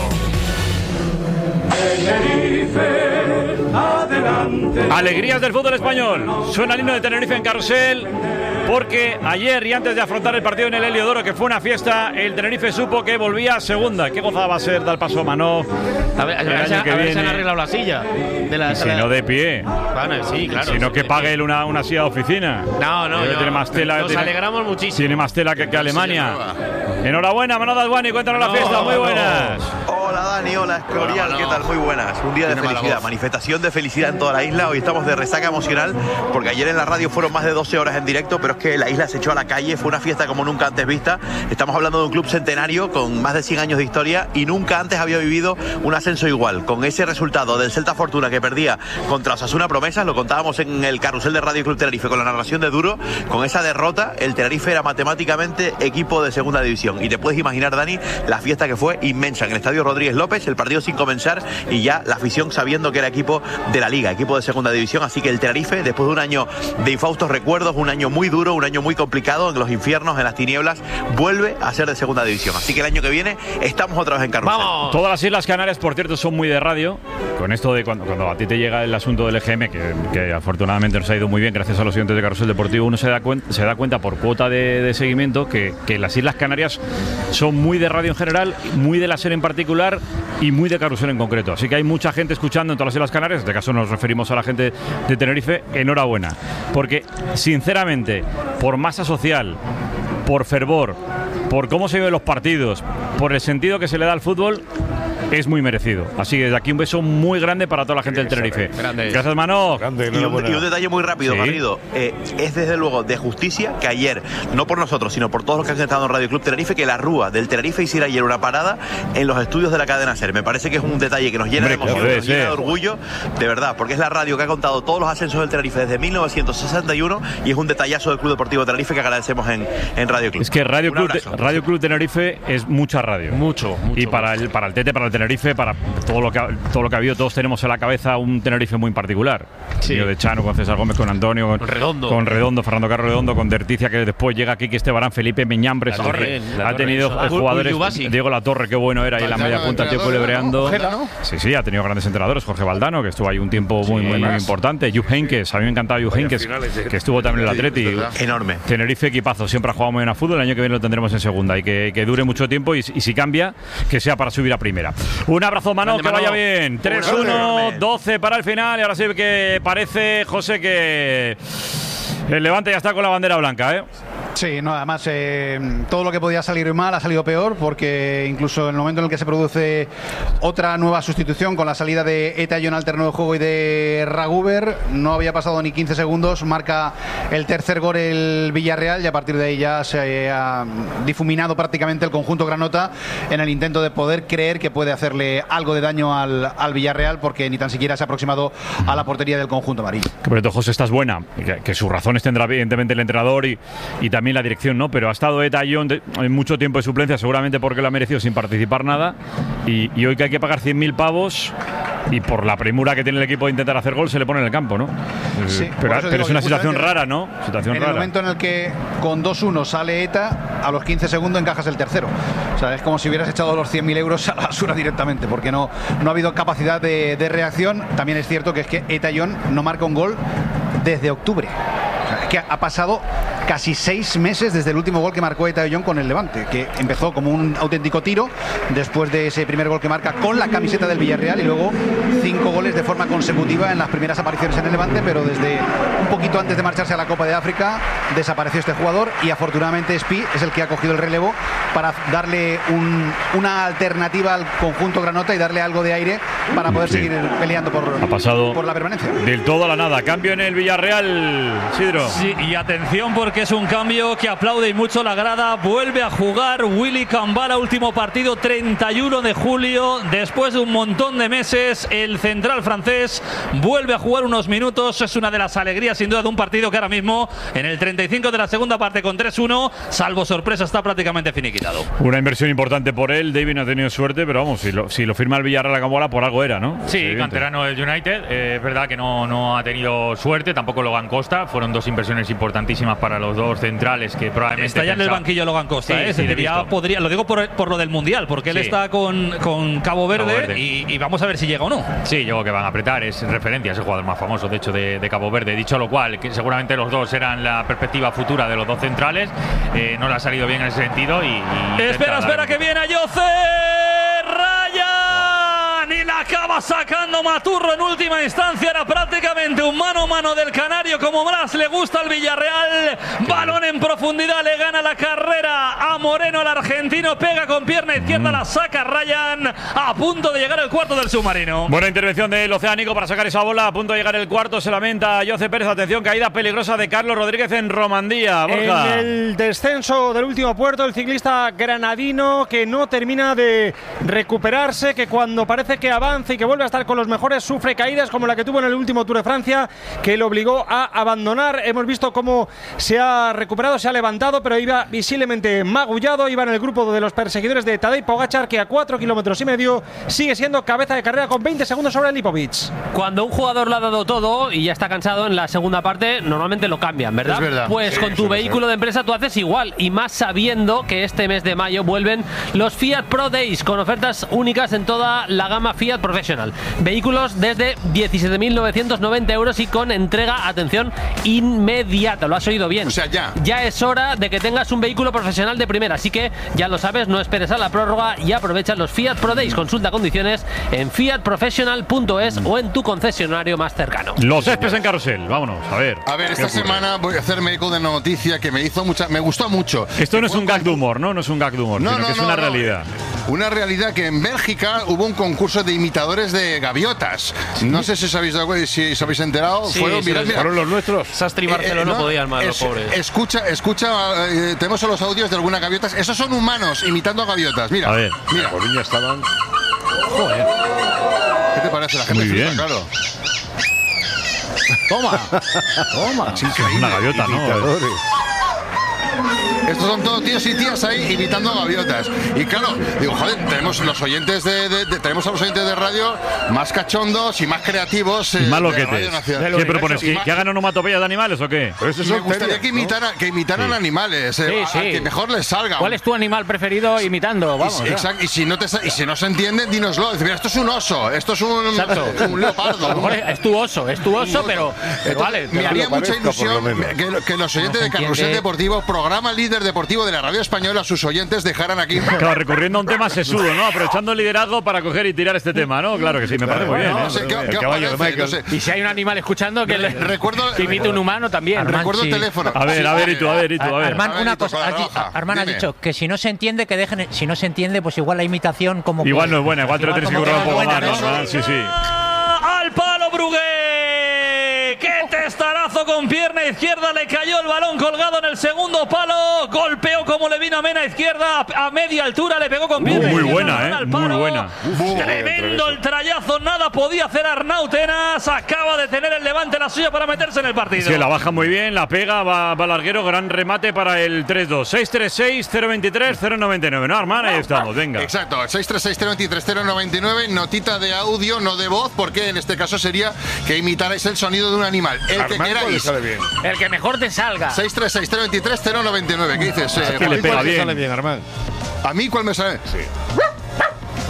Speaker 3: Alegrías del fútbol español. Suena el himno de Tenerife en Carrusel, porque ayer y antes de afrontar el partido en el Heliodoro, que fue una fiesta, el Tenerife supo que volvía a segunda. Qué gozada va a ser dar paso a Manó.
Speaker 24: A ver, a ver, a ver si han arreglado la silla. De la,
Speaker 3: y si la... no de pie.
Speaker 24: Bueno, sí, claro.
Speaker 3: Si no que pague él una, una silla de oficina.
Speaker 24: No, no, no.
Speaker 3: Tiene más tela,
Speaker 24: Nos
Speaker 3: tiene,
Speaker 24: alegramos muchísimo.
Speaker 3: Tiene más tela que, que Alemania. Enhorabuena, Manó Dasguani, cuéntanos no, la fiesta. Muy buenas.
Speaker 6: Hola Dani, hola Escorial, no, no. ¿Qué tal? Muy buenas. Un día de felicidad, manifestación de felicidad en toda la isla. Hoy estamos de resaca emocional porque ayer en la radio fueron más de doce horas en directo, pero es que la isla se echó a la calle, fue una fiesta como nunca antes vista. Estamos hablando de un club centenario con más de cien años de historia y nunca antes había vivido un ascenso igual. Con ese resultado del Celta Fortuna que perdía contra Osasuna Promesas, lo contábamos en el carrusel de Radio Club Tenerife con la narración de Duro, con esa derrota el Tenerife era matemáticamente equipo de segunda división. Y te puedes imaginar, Dani, la fiesta que fue inmensa en el Estadio Rodríguez López, el partido sin comenzar y ya la afición sabiendo que era equipo de la Liga, equipo de segunda división. Así que el Tenerife, después de un año de infaustos recuerdos, un año muy duro, un año muy complicado en los infiernos, en las tinieblas, vuelve a ser de segunda división. Así que el año que viene estamos otra vez en carrusel.
Speaker 3: ¡Vamos! Todas las Islas Canarias, por cierto, son muy de radio. Con esto de cuando, cuando a ti te llega el asunto del E G M, que, que afortunadamente nos ha ido muy bien gracias a los oyentes de Carrusel Deportivo, uno se da, cuen se da cuenta por cuota de, de seguimiento que, que las Islas Canarias son muy de radio en general, muy de la serie en particular y muy de Carrusel en concreto. Así que hay mucha gente escuchando en todas las Islas Canarias. En este caso nos referimos a la gente de Tenerife. Enhorabuena, porque sinceramente, por masa social, por fervor, por cómo se viven los partidos, por el sentido que se le da al fútbol, es muy merecido. Así que desde aquí un beso muy grande para toda la gente del Tenerife.
Speaker 6: Grande.
Speaker 3: Gracias, Manó.
Speaker 6: Grande, y, un, y un detalle muy rápido, ¿sí? Garrido. Eh, es desde luego de justicia que ayer, no por nosotros, sino por todos los que han estado en Radio Club Tenerife, que la Rúa del Tenerife hiciera ayer una parada en los estudios de la cadena SER. Me parece que es un detalle que nos llena Hombre, de emoción, nos llena de orgullo, de verdad, porque es la radio que ha contado todos los ascensos del Tenerife desde mil novecientos sesenta y uno y es un detallazo del Club Deportivo Tenerife que agradecemos en, en Radio Club.
Speaker 3: Es que Radio Club, Radio Club Tenerife es mucha radio.
Speaker 24: Mucho, mucho.
Speaker 3: Y para el, para el Tete, para el Tenerife, para todo lo que ha, todo lo que ha habido, todos tenemos en la cabeza un Tenerife muy en particular. Sí. Yo de Chano, con César Gómez, con Antonio, con,
Speaker 24: con Redondo,
Speaker 3: con Redondo, Fernando Carlos Redondo, con Derticia, que después llega aquí, que Estebarán, Felipe Meñambres.
Speaker 24: La Torre, la
Speaker 3: ha tenido
Speaker 24: torre,
Speaker 3: jugadores.
Speaker 24: Uy,
Speaker 3: Diego La Torre, qué bueno era ahí en la media punta, tío, culebreando.
Speaker 24: ¿no?
Speaker 3: Sí, sí, ha tenido grandes entrenadores. Jorge Valdano, que estuvo ahí un tiempo muy, sí, muy, muy importante. Jupp Heynckes, a mí me encantaba Jupp Heynckes, que estuvo también en el Atleti.
Speaker 6: Enorme.
Speaker 3: Tenerife, equipazo, siempre ha jugado muy bien a fútbol. El año que viene lo tendremos en segunda y que, que dure mucho tiempo. Y, y si cambia, que sea para subir a primera. Un abrazo, Manó, que vaya bien. tres uno, doce para el final. Y ahora sí que parece, José, que el Levante ya está con la bandera blanca, ¿eh?
Speaker 8: Sí, no, además eh, todo lo que podía salir mal ha salido peor, porque incluso en el momento en el que se produce otra nueva sustitución con la salida de Eta John al terreno de juego y de Raguber, no había pasado ni quince segundos, marca el tercer gol el Villarreal y a partir de ahí ya se ha difuminado prácticamente el conjunto granota en el intento de poder creer que puede hacerle algo de daño al, al Villarreal, porque ni tan siquiera se ha aproximado a la portería del conjunto amarillo.
Speaker 3: Que por cierto, José, estás buena, que, que sus razones tendrá evidentemente el entrenador y, y también la dirección, ¿no? Pero ha estado Eta John en mucho tiempo de suplencia, seguramente porque lo ha merecido sin participar nada, y, y hoy que hay que pagar cien mil pavos y por la premura que tiene el equipo de intentar hacer gol se le pone en el campo, ¿no?
Speaker 8: Sí,
Speaker 3: pero pero es una situación rara, ¿no? Situación
Speaker 8: en
Speaker 3: rara.
Speaker 8: El momento en el que con dos uno sale Eta, a los quince segundos encajas el tercero. O sea, es como si hubieras echado los cien mil euros a la basura directamente, porque no, no ha habido capacidad de, de reacción. También es cierto que es que Eta John no marca un gol desde octubre. O sea, es que ha pasado casi seis meses desde el último gol que marcó Eta John con el Levante, que empezó como un auténtico tiro después de ese primer gol que marca con la camiseta del Villarreal y luego cinco goles de forma consecutiva en las primeras apariciones en el Levante, pero desde un poquito antes de marcharse a la Copa de África desapareció este jugador y afortunadamente Spi es el que ha cogido el relevo para darle un, una alternativa al conjunto granota y darle algo de aire para poder sí. seguir peleando por,
Speaker 3: ha pasado
Speaker 8: por la permanencia.
Speaker 3: Del todo a la nada. Cambio en el Villarreal, Sidro.
Speaker 2: Sí, y atención porque es un cambio que aplaude y mucho la grada. Vuelve a jugar Willy Cambala, último partido, treinta y uno de julio. Después de un montón de meses, el central francés vuelve a jugar unos minutos. Es una de las alegrías sin duda de un partido que ahora mismo, en el treinta y cinco de la segunda parte con tres uno, salvo sorpresa, está prácticamente finiquitado.
Speaker 3: Una inversión importante por él. David no ha tenido suerte, pero vamos, si lo, si lo firma el Villarreal a Cambala, por algo era, ¿no?
Speaker 9: Sí, sí, canterano del United. Eh, es verdad que no, no ha tenido suerte, tampoco Logan Costa. Fueron dos inversiones importantísimas para los dos centrales que probablemente
Speaker 2: está ya en el banquillo Logan Costa. Sí, ¿eh?
Speaker 9: sí,
Speaker 2: ya podría, lo digo por, por lo del Mundial, porque él sí. está con, con Cabo Verde, Cabo Verde. Y, y vamos a ver si llega o no.
Speaker 9: Sí, yo creo que van a apretar. Es referencia, es el jugador más famoso, de hecho, de, de Cabo Verde. Dicho lo cual, que seguramente los dos eran la perspectiva futura de los dos centrales. Eh, no le ha salido bien en ese sentido. Y, y
Speaker 2: espera, espera, que viene Ayoce Ryan y la acaba sacando Maturro en última instancia. Era prácticamente un mano a mano del canario, como más le gusta al Villarreal. Balón en profundidad, le gana la carrera a Moreno, el argentino. Pega con pierna izquierda, mm. la saca Ryan. A punto de llegar el cuarto del submarino.
Speaker 3: Buena intervención del Oceánico para sacar esa bola. A punto de llegar el cuarto, se lamenta Jose Pérez. Atención, caída peligrosa de Carlos Rodríguez en Romandía. Borja.
Speaker 23: En el descenso del último puerto, el ciclista granadino que no termina de recuperarse, que cuando parece que avanza y que vuelve a estar con los mejores sufre caídas como la que tuvo en el último Tour de Francia, que le obligó a abandonar. Hemos visto cómo se ha recuperado, se ha levantado, pero iba visiblemente magullado. Iba en el grupo de los perseguidores de Tadej Pogačar, que a cuatro kilómetros y medio sigue siendo cabeza de carrera con veinte segundos sobre Lipovic.
Speaker 21: Cuando un jugador lo ha dado todo y ya está cansado en la segunda parte, normalmente lo cambian, ¿verdad?
Speaker 22: Es verdad.
Speaker 21: Pues
Speaker 22: sí,
Speaker 21: con tu vehículo de empresa tú haces igual, y más sabiendo que este mes de mayo vuelven los Fiat Pro Days con ofertas únicas en toda la gama Fiat Professional. Vehículos desde diecisiete mil novecientos noventa euros y con entrega, atención, inmediata. Lo has oído bien.
Speaker 22: O sea, ya.
Speaker 21: Ya es hora de que tengas un vehículo profesional de primera, así que ya lo sabes, no esperes a la prórroga y aprovecha los Fiat Pro Days. Consulta condiciones en fiat professional punto es o en tu concesionario más cercano.
Speaker 3: Los céspedes en carrusel, vámonos, a ver.
Speaker 22: A ver, esta semana voy a hacerme eco de una noticia que me hizo mucha, me gustó mucho.
Speaker 3: Esto no es un gag de humor, ¿no? No es un gag de humor,
Speaker 22: no,
Speaker 3: sino
Speaker 22: no,
Speaker 3: que es
Speaker 22: no,
Speaker 3: una
Speaker 22: no.
Speaker 3: realidad.
Speaker 22: Una realidad que en Bélgica hubo un concurso de imitadores de gaviotas. ¿Sí? No sé si os habéis, dado, si os habéis enterado.
Speaker 24: Sí,
Speaker 22: fueron,
Speaker 24: sí,
Speaker 22: mirad, mirad.
Speaker 3: fueron los nuestros.
Speaker 24: Sastri y Barcelona eh, no, no podían más, los pobres.
Speaker 22: Escucha, escucha, eh, tenemos los audios de algunas gaviotas. Esos son humanos imitando a gaviotas. Mira,
Speaker 3: a ver.
Speaker 22: Mira.
Speaker 1: Los niños estaban.
Speaker 22: Joder. ¿Qué te parece? La gente
Speaker 3: Muy bien.
Speaker 22: flipa, claro.
Speaker 8: Toma, toma.
Speaker 22: Es increíble.
Speaker 3: Una gaviota, ¿no?
Speaker 22: Estos son todos tíos y tías ahí imitando a gaviotas. Y claro, digo, joder, tenemos los oyentes de, de, de tenemos a los oyentes de radio más cachondos y más creativos.
Speaker 3: Eh, y más
Speaker 22: loquetes.
Speaker 3: ¿Qué propones? ¿Que, ¿Que hagan onomatopeyas de animales o qué?
Speaker 22: Pero me gustaría que imitaran, que imitaran sí. animales, eh,
Speaker 5: sí, sí.
Speaker 22: A, que mejor les salga.
Speaker 5: ¿Cuál es tu animal preferido imitando? Vamos.
Speaker 22: Y, exacto, y si no te y si no se entiende, dínoslo. Dice, mira, esto es un oso, esto es un, un leopardo.
Speaker 5: A lo mejor es tu oso, es tu oso, pero, pero vale.
Speaker 22: Me haría mucha ilusión que, que los oyentes no de Carrusel Deportivo, programa líder deportivo de la radio española, a sus oyentes dejaran aquí.
Speaker 3: Claro, recurriendo a un tema sesudo, ¿no? Aprovechando el liderazgo para coger y tirar este tema, ¿no? Claro que sí, me parece muy bien.
Speaker 22: No sé, ¿qué, ¿qué parece? No sé.
Speaker 5: Y si hay un animal escuchando que, le,
Speaker 22: recuerdo,
Speaker 5: que imite un humano también.
Speaker 22: Armand, recuerdo sí. el teléfono.
Speaker 3: A ver, a ver, y tú, a ver, y tú, a ver.
Speaker 10: Armand, una cosa, Armand ha dicho que si no se entiende, que dejen. Si no se entiende, pues igual la imitación como.
Speaker 3: Igual no es buena, igual te lo tienes que currar un poco más, ¿no? Sí, sí.
Speaker 2: Al palo, Brugué. ¡Qué testarazo con pierna izquierda! Le cayó el balón colgado en el segundo palo. Golpeó como le vino a Mena izquierda a media altura. Le pegó con pierna
Speaker 3: uh, muy
Speaker 2: izquierda.
Speaker 3: Buena, ¿eh? Muy buena.
Speaker 2: Uf, tremendo el trayazo. Nada podía hacer Arnau Tenas. Acaba de tener el Levante la suya para meterse en el partido.
Speaker 3: Sí, la baja muy bien, la pega, va, va larguero. Gran remate para el tres dos. seis tres seis, cero veintitrés, cero noventa y nueve. ¿No, Armand? Ahí estamos, venga.
Speaker 22: Exacto, seis tres seis, cero veintitrés, cero noventa y nueve. Notita de audio, no de voz, porque en este caso sería que imitarais el sonido de un animal. El Armand, que queráis.
Speaker 5: El que mejor te salga.
Speaker 22: seis tres seis, cero veintitrés, cero noventa y nueve. ¿Qué dices?
Speaker 3: Es
Speaker 22: Eh,
Speaker 3: que le pega bien.
Speaker 1: Sale bien, Armand.
Speaker 22: ¿A mí cuál me sale?
Speaker 1: Sí.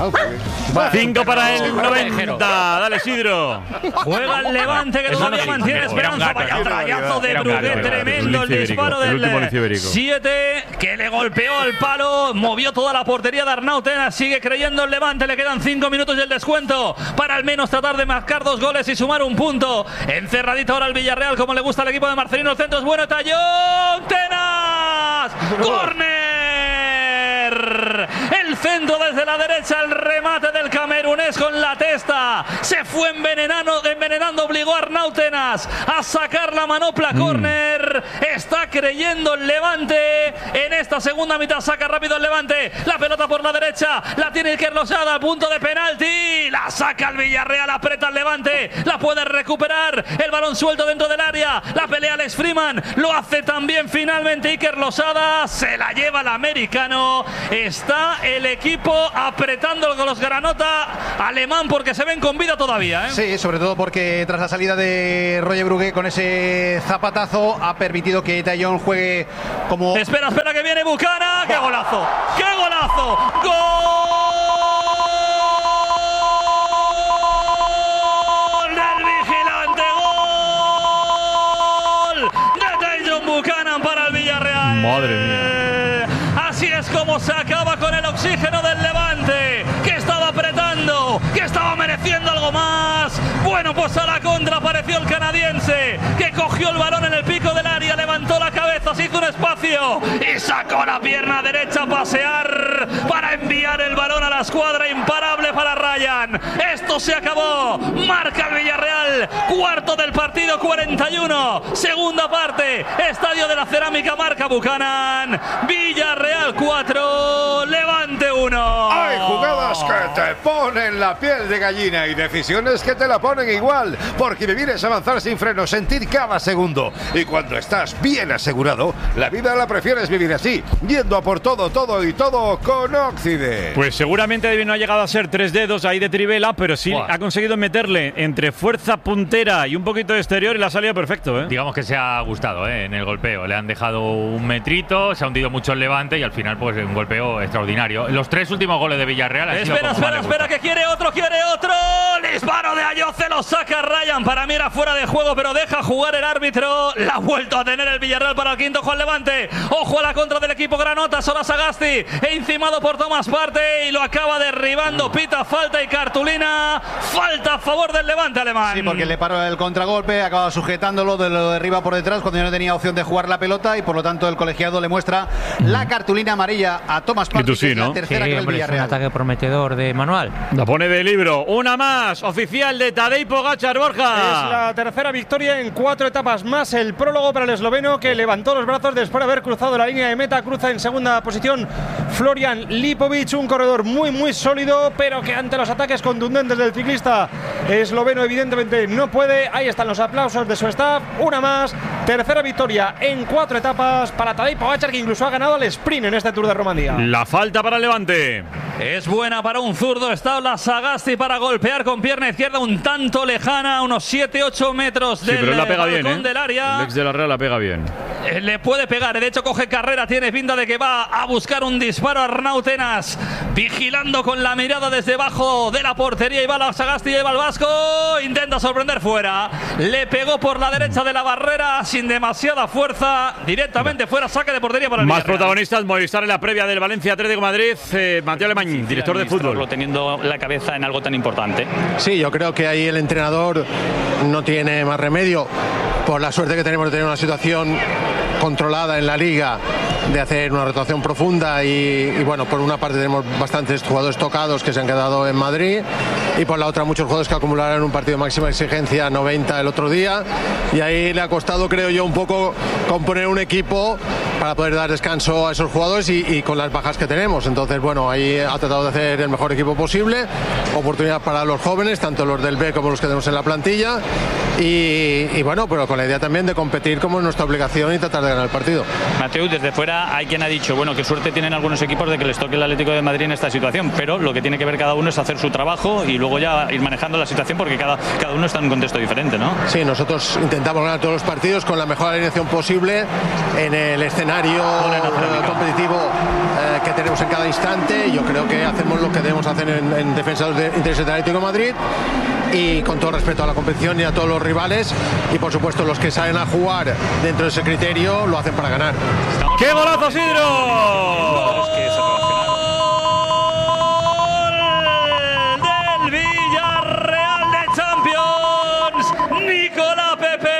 Speaker 3: Cinco para el noventa. Dale, Sidro.
Speaker 2: Juega el Levante, que todavía mantiene esperanza. Vaya trayazo de Brugué, tremendo el disparo del siete, que le golpeó al palo, movió toda la portería de Arnau Tenas. Sigue creyendo el Levante, le quedan cinco minutos y el descuento para al menos tratar de marcar dos goles y sumar un punto. Encerradito ahora el Villarreal, como le gusta al equipo de Marcelino. El centro es bueno, Tallón Tenas. ¡Córner! El centro desde la derecha, el remate del camerunés con la testa. Se fue envenenando, envenenando, obligó a Arnau Tenas a sacar la manopla. Mm. Córner. Está creyendo el Levante en esta segunda mitad. Saca rápido el Levante. La pelota por la derecha. La tiene Iker Losada a punto de penalti. La saca el Villarreal. Aprieta el Levante. La puede recuperar. El balón suelto dentro del área. La pelea Alex Freeman. Lo hace también finalmente Iker Losada. Se la lleva el americano. Está el equipo apretando con los granota alemán porque se ven con vida todavía, ¿eh?
Speaker 8: Sí, sobre todo porque tras la salida de Roger Brugué con ese zapatazo ha permitido que Tallón juegue como...
Speaker 2: Espera, espera que viene Bucana. ¡Qué golazo! ¡Qué golazo! ¡Gol del vigilante! ¡Gol de Tajon Buchanan para el Villarreal!
Speaker 3: Madre mía.
Speaker 2: Así es como se acaba con el oxígeno del Levante, que estaba apretando, que estaba mereciendo algo más. Bueno, pues a la contra apareció el canadiense, que cogió el balón en el pico del área, levantó la cabeza, se hizo un espacio y sacó la pierna derecha a pasear para enviar el balón a la escuadra. Imparable para Ryan. Esto se acabó. Marca el Villarreal. Cuarto del partido, cuarenta y uno. Segunda parte. Estadio de la Cerámica, marca Buchanan. Villarreal cuatro, Levante uno.
Speaker 1: Hay jugadas que te ponen la piel de gallina y decisiones que te la ponen igual, porque vivir es avanzar sin freno, sentir cada segundo. Y cuando estás bien asegurado, la vida la prefieres vivir así, yendo a por todo, todo y todo con Oxide.
Speaker 3: Pues seguramente no ha llegado a ser tres dedos ahí de Trivela, pero sí Buah. ha conseguido meterle entre fuerza puntera y un poquito de exterior y la ha salido perfecto, ¿eh?
Speaker 9: Digamos que se ha gustado, ¿eh? En el golpeo. Le han dejado un metrito, se ha hundido mucho el Levante y al final pues un golpeo extraordinario. Los tres últimos goles de Villarreal han sido
Speaker 2: Espera, espera, espera, que quiere otro, quiere otro. Disparo de Ayoce, lo saca Ryan. Para mí era fuera de juego, pero deja jugar el árbitro. La ha vuelto a tener el Villarreal para el quinto Juan Levante. Ojo a la contra del equipo granota. Sora Sagasti, e encimado por Tomás Partey y lo acaba derribando. Pita falta y cartulina. Falta a favor del Levante alemán.
Speaker 8: Sí, porque le paró el contragolpe, acaba sujetándolo, de lo derriba por detrás cuando ya no tenía opción de jugar la pelota y por lo tanto el colegiado le muestra la cartulina amarilla a Tomás Partey,
Speaker 3: sí, ¿no?
Speaker 8: la tercera
Speaker 10: sí,
Speaker 8: que el
Speaker 10: hombre,
Speaker 8: Villarreal.
Speaker 10: Es un ataque prometedor de manual.
Speaker 3: La pone de libro. Una más, oficial de Tadej Pogačar, Borja.
Speaker 23: Es la tercera victoria en cuatro etapas más. El prólogo para el esloveno, que levantó los brazos después de haber cruzado la línea de meta. Cruza en segunda posición Florian Lipovic, un corredor muy muy sólido, pero que ante los ataques contundentes del ciclista esloveno evidentemente no puede. Ahí están los aplausos de su staff. Una más, tercera victoria en cuatro etapas para Tadej Pogačar, que incluso ha ganado al sprint en este Tour de Romandía.
Speaker 3: La falta para el Levante.
Speaker 2: Es buena para un zurdo. Está la Sagasti para golpear con pierna izquierda un tanto lejana, a unos siete ocho metros
Speaker 3: sí,
Speaker 2: del
Speaker 3: pero la pega
Speaker 2: balcón
Speaker 3: bien, ¿eh?
Speaker 2: del área.
Speaker 3: El ex de la Real la pega bien.
Speaker 2: Eh, le puede pegar, de hecho coge carrera, tiene pinta de que va a buscar un disparo a Arnau Tenas, vigilando con la mirada desde abajo de la portería. Y va la Sagasti, lleva el vasco, intenta sorprender fuera. Le pegó por la derecha de la barrera sin demasiada fuerza, directamente fuera, saque de portería para el
Speaker 3: Más
Speaker 2: Villarreal.
Speaker 3: protagonistas, Movistar en la previa del Valencia Atlético de Madrid. Eh, Mateo Alemany, director de fútbol.
Speaker 13: Teniendo la cabeza en algo tan importante.
Speaker 11: Sí, yo creo que ahí el entrenador no tiene más remedio, por la suerte que tenemos de tener una situación controlada en la liga, de hacer una rotación profunda y, y bueno, por una parte tenemos bastantes jugadores tocados que se han quedado en Madrid y por la otra muchos jugadores que acumularon un partido de máxima exigencia noventa el otro día, y ahí le ha costado, creo yo, un poco componer un equipo para poder dar descanso a esos jugadores y, y con las bajas que tenemos. Entonces, bueno, ahí ha tratado de hacer el mejor equipo posible, oportunidad para los jóvenes, tanto los del B como los que tenemos en la plantilla, y, y bueno, pero con la idea también de competir como es nuestra obligación y tratar de ganar el partido.
Speaker 13: Mateu, desde fuera hay quien ha dicho, bueno, qué suerte tienen algunos equipos de que les toque el Atlético de Madrid en esta situación, pero lo que tiene que ver cada uno es hacer su trabajo y luego ya ir manejando la situación, porque cada, cada uno está en un contexto diferente, ¿no?
Speaker 11: Sí, nosotros intentamos ganar todos los partidos con la mejor alineación posible en el escenario competitivo eh, que tenemos en cada instante. Yo creo que hacemos lo que debemos hacer en, en defensa de los intereses del Atlético de Madrid, y con todo respeto a la competición y a todos los rivales, y por supuesto los que salen a jugar dentro de ese criterio lo hacen para ganar.
Speaker 3: ¡Qué golazo, Sidro!
Speaker 2: Del Villarreal de Champions, Nicolás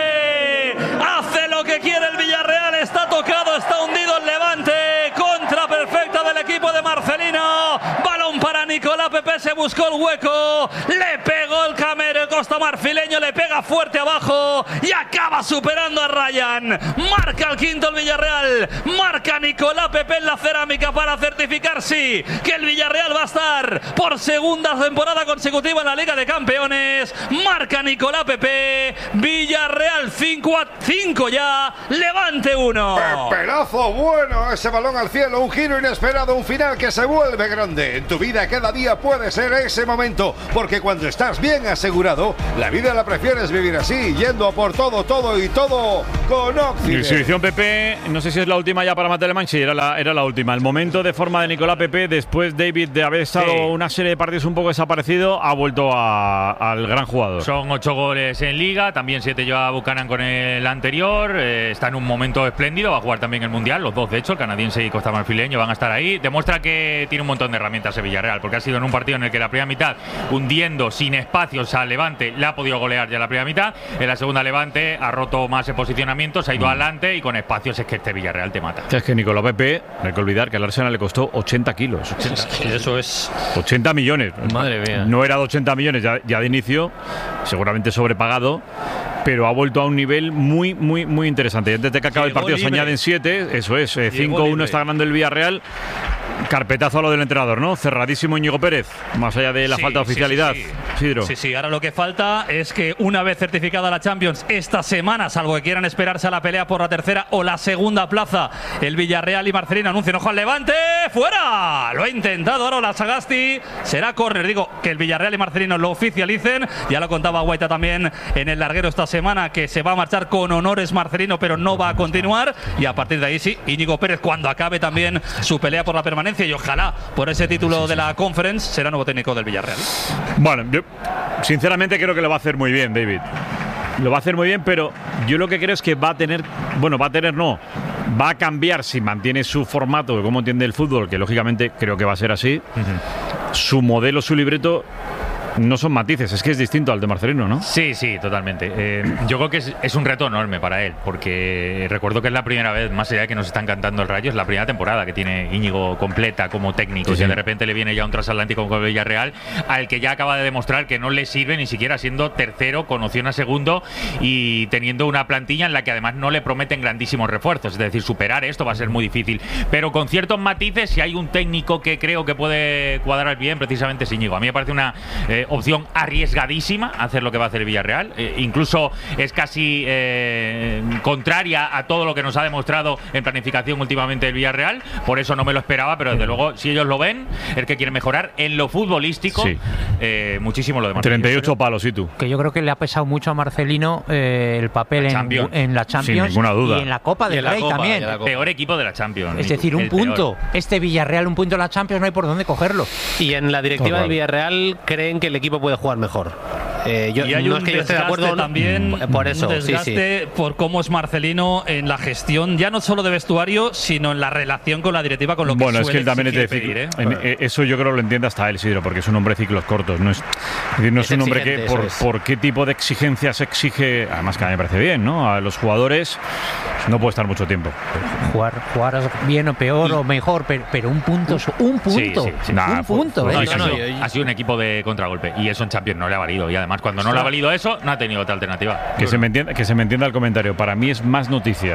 Speaker 2: Pepe hace lo que quiere el Villarreal, está tocado, está hundido el Levante, contra perfecta del equipo de Marcelino, balón para Nicolás Pepe, se buscó el hueco, le pegó el camero, el costamarfileño le pega fuerte abajo y acaba superando a Ryan. Marca el quinto el Villarreal, marca Nicolás Pepe en la cerámica para certificar sí que el Villarreal va a estar por segunda temporada consecutiva en la Liga de Campeones. Marca Nicolás Pepe, Villarreal cinco a cinco ya, Levante uno.
Speaker 1: Peperazo bueno, ese balón al cielo, un giro inesperado, un final que se vuelve grande. En tu vida cada día puede ser ese momento, porque cuando estás bien asegurado, la vida la prefieres vivir así, yendo a por todo, todo y todo con Occident.
Speaker 3: Exhibición Pepe, no sé si es la última ya para Matelemán, sí, era la, era la última. El momento de forma de Nicolás Pepe, después David de haber estado sí. una serie de partidos un poco desaparecido, ha vuelto a, al gran jugador.
Speaker 9: Son ocho goles en Liga, también siete lleva Buchanan con el anterior, eh, está en un momento espléndido, va a jugar también el Mundial, los dos de hecho, el canadiense y costamarfileño van a estar ahí. Demuestra que tiene un montón de herramientas el Villarreal, porque ha sido en un partido en el que la primera mitad, hundiendo sin espacios al Levante, le ha podido golear ya la primera mitad. En la segunda Levante ha roto más el posicionamiento, se ha ido mm. adelante y con espacios es que este Villarreal te mata.
Speaker 3: Es que Nicolás Pepe, no hay que olvidar que al Arsenal le costó ochenta kilos.
Speaker 9: ochenta, eso es
Speaker 3: ochenta millones.
Speaker 9: Madre mía.
Speaker 3: No era de ochenta millones ya, ya de inicio, seguramente sobrepagado, pero ha vuelto a un nivel muy, muy, muy interesante. Antes de que acabe el partido libre. Se añaden siete, eso es, eh, cinco uno está ganando el Villarreal. Carpetazo a lo del entrenador, ¿no? Cerradísimo Íñigo Pérez, más allá de la sí, falta de oficialidad.
Speaker 2: Sí, sí, sí.
Speaker 3: Sidro.
Speaker 2: Sí, sí, ahora lo que falta es que una vez certificada la Champions esta semana, salvo que quieran esperarse a la pelea por la tercera o la segunda plaza, el Villarreal y Marcelino anuncian ojo al Levante, ¡fuera! Lo ha intentado ahora la Sagasti, será córner, digo, que el Villarreal y Marcelino lo oficialicen, ya lo contaba Guaita también en el larguero esta semana, que se va a marchar con honores Marcelino, pero no va a continuar, y a partir de ahí sí, Íñigo Pérez cuando acabe también su pelea por la permanencia y ojalá por ese título de la Conference será nuevo técnico del Villarreal.
Speaker 3: Bueno, yo sinceramente creo que lo va a hacer muy bien, David. Lo va a hacer muy bien, pero yo lo que creo es que va a tener, bueno, va a tener no, va a cambiar si mantiene su formato de cómo entiende el fútbol, que lógicamente creo que va a ser así. Uh-huh. Su modelo, su libreto. No son matices, es que es distinto al de Marcelino, ¿no?
Speaker 9: Sí, sí, totalmente. Eh, yo creo que es, es un reto enorme para él, porque recuerdo que es la primera vez, más allá de que nos están cantando el Rayo, es la primera temporada que tiene Íñigo completa como técnico. Sí, sí. Y de repente le viene ya un transatlántico con el Villarreal, al que ya acaba de demostrar que no le sirve ni siquiera siendo tercero, con opción a segundo y teniendo una plantilla en la que además no le prometen grandísimos refuerzos. Es decir, superar esto va a ser muy difícil. Pero con ciertos matices, si hay un técnico que creo que puede cuadrar bien, precisamente es Íñigo. A mí me parece una eh, opción arriesgadísima hacer lo que va a hacer el Villarreal, eh, incluso es casi eh, contraria a todo lo que nos ha demostrado en planificación últimamente el Villarreal, por eso no me lo esperaba, pero desde luego si ellos lo ven, es que quieren mejorar en lo futbolístico, sí. eh, muchísimo lo demás.
Speaker 3: treinta y ocho palos, ¿y tú?
Speaker 10: Que yo creo que le ha pesado mucho a Marcelino eh, el papel en, en la Champions,
Speaker 3: sin ninguna duda.
Speaker 10: Y en la Copa del Rey
Speaker 9: Copa,
Speaker 10: también.
Speaker 9: Peor equipo de la Champions.
Speaker 10: Es decir, un punto. Peor. Este Villarreal, un punto en la Champions, no hay por dónde cogerlo.
Speaker 24: Y en la directiva del Villarreal creen que el equipo puede jugar mejor. Eh, yo,
Speaker 2: y hay
Speaker 24: no
Speaker 2: un
Speaker 24: es que yo esté de acuerdo
Speaker 2: también
Speaker 24: por eso,
Speaker 2: un desgaste
Speaker 24: sí, sí.
Speaker 2: por cómo es Marcelino en la gestión, ya no solo de vestuario, sino en la relación con la directiva, con lo que
Speaker 3: bueno,
Speaker 2: suele
Speaker 3: es que él también es de
Speaker 2: pedir, ¿eh?
Speaker 3: en, eh, eso yo creo que lo entiende hasta él, Sidro, porque es un hombre de ciclos cortos, no es, es, decir, no es, es un hombre que por, es. por qué tipo de exigencias exige, además que a mí me parece bien, ¿no? A los jugadores no puede estar mucho tiempo.
Speaker 10: Jugar, jugar bien o peor y, o mejor, pero, pero un punto, un punto, sí, sí, sí. Nah, un punto.
Speaker 9: Fue, ¿eh? no, no, ha, sido, ha sido un equipo de contragolpe y eso en Champions no le ha valido, y además cuando no le ha valido eso, no ha tenido otra alternativa.
Speaker 3: Que se me entienda, que se me entienda el comentario. Para mí es más noticia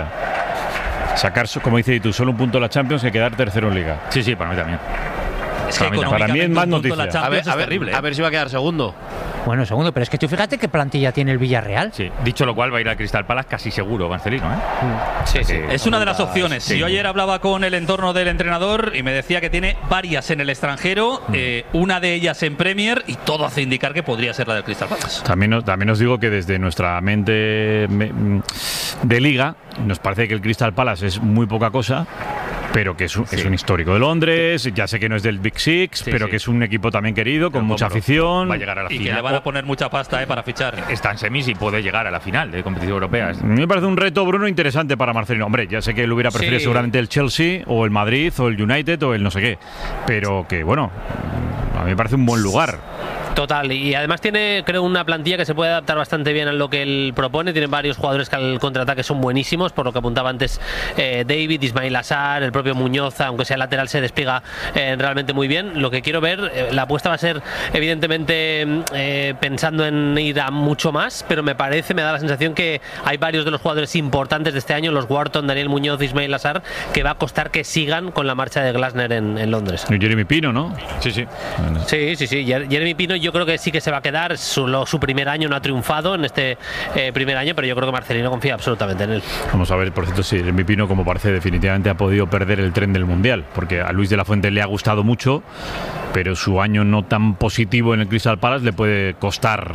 Speaker 3: sacar, como dice tú, solo un punto en la Champions que quedar tercero en Liga.
Speaker 9: Sí, sí, para mí también.
Speaker 2: Es que
Speaker 3: para, para mí es más noticia.
Speaker 24: A ver, a, ver,
Speaker 2: terrible, ¿eh?
Speaker 24: a ver si va a quedar segundo.
Speaker 10: Bueno, segundo, pero es que tú fíjate qué plantilla tiene el Villarreal.
Speaker 9: Sí, dicho lo cual va a ir al Crystal Palace casi seguro, Marcelino, ¿eh?
Speaker 2: Sí, sí. Es una de las opciones. Sí. Yo ayer hablaba con el entorno del entrenador y me decía que tiene varias en el extranjero, mm. eh, una de ellas en Premier, y todo hace indicar que podría ser la del Crystal Palace.
Speaker 3: También, también os digo que desde nuestra mente de Liga nos parece que el Crystal Palace es muy poca cosa. pero que es un, sí. es un histórico de Londres. Ya sé que no es del Big Six, sí, pero sí. que es un equipo también querido, con pero mucha afición.
Speaker 9: Va a llegar a la
Speaker 2: y
Speaker 9: final.
Speaker 2: Y que le van a poner mucha pasta eh, para fichar.
Speaker 9: Está en semis y puede llegar a la final de competición europea.
Speaker 3: A mí me parece un reto, Bruno, interesante para Marcelino. Hombre, ya sé que él hubiera preferido sí. seguramente el Chelsea o el Madrid o el United o el no sé qué, pero que bueno, a mí me parece un buen lugar.
Speaker 21: Total, y además tiene, creo, una plantilla que se puede adaptar bastante bien a lo que él propone. Tiene varios jugadores que al contraataque son buenísimos, por lo que apuntaba antes eh, David, Ismail Assar, el propio Muñoz, aunque sea lateral, se despliega eh, realmente muy bien. Lo que quiero ver, eh, la apuesta va a ser, evidentemente, eh, pensando en ir a mucho más, pero me parece, me da la sensación que hay varios de los jugadores importantes de este año, los Wharton, Daniel Muñoz, Ismail Assar, que va a costar que sigan con la marcha de Glasner en, en Londres.
Speaker 3: Y Jeremy Pino, ¿no?
Speaker 9: Sí, sí.
Speaker 3: Bueno.
Speaker 21: Sí, sí, sí. Jeremy Pino, yo creo que sí que se va a quedar. Solo su primer año no ha triunfado en este eh, primer año, pero yo creo que Marcelino confía absolutamente en él.
Speaker 3: Vamos a ver, por cierto, si Jeremy Pino, como parece, definitivamente ha podido perder el tren del Mundial, porque a Luis de la Fuente le ha gustado mucho, pero su año no tan positivo en el Crystal Palace le puede costar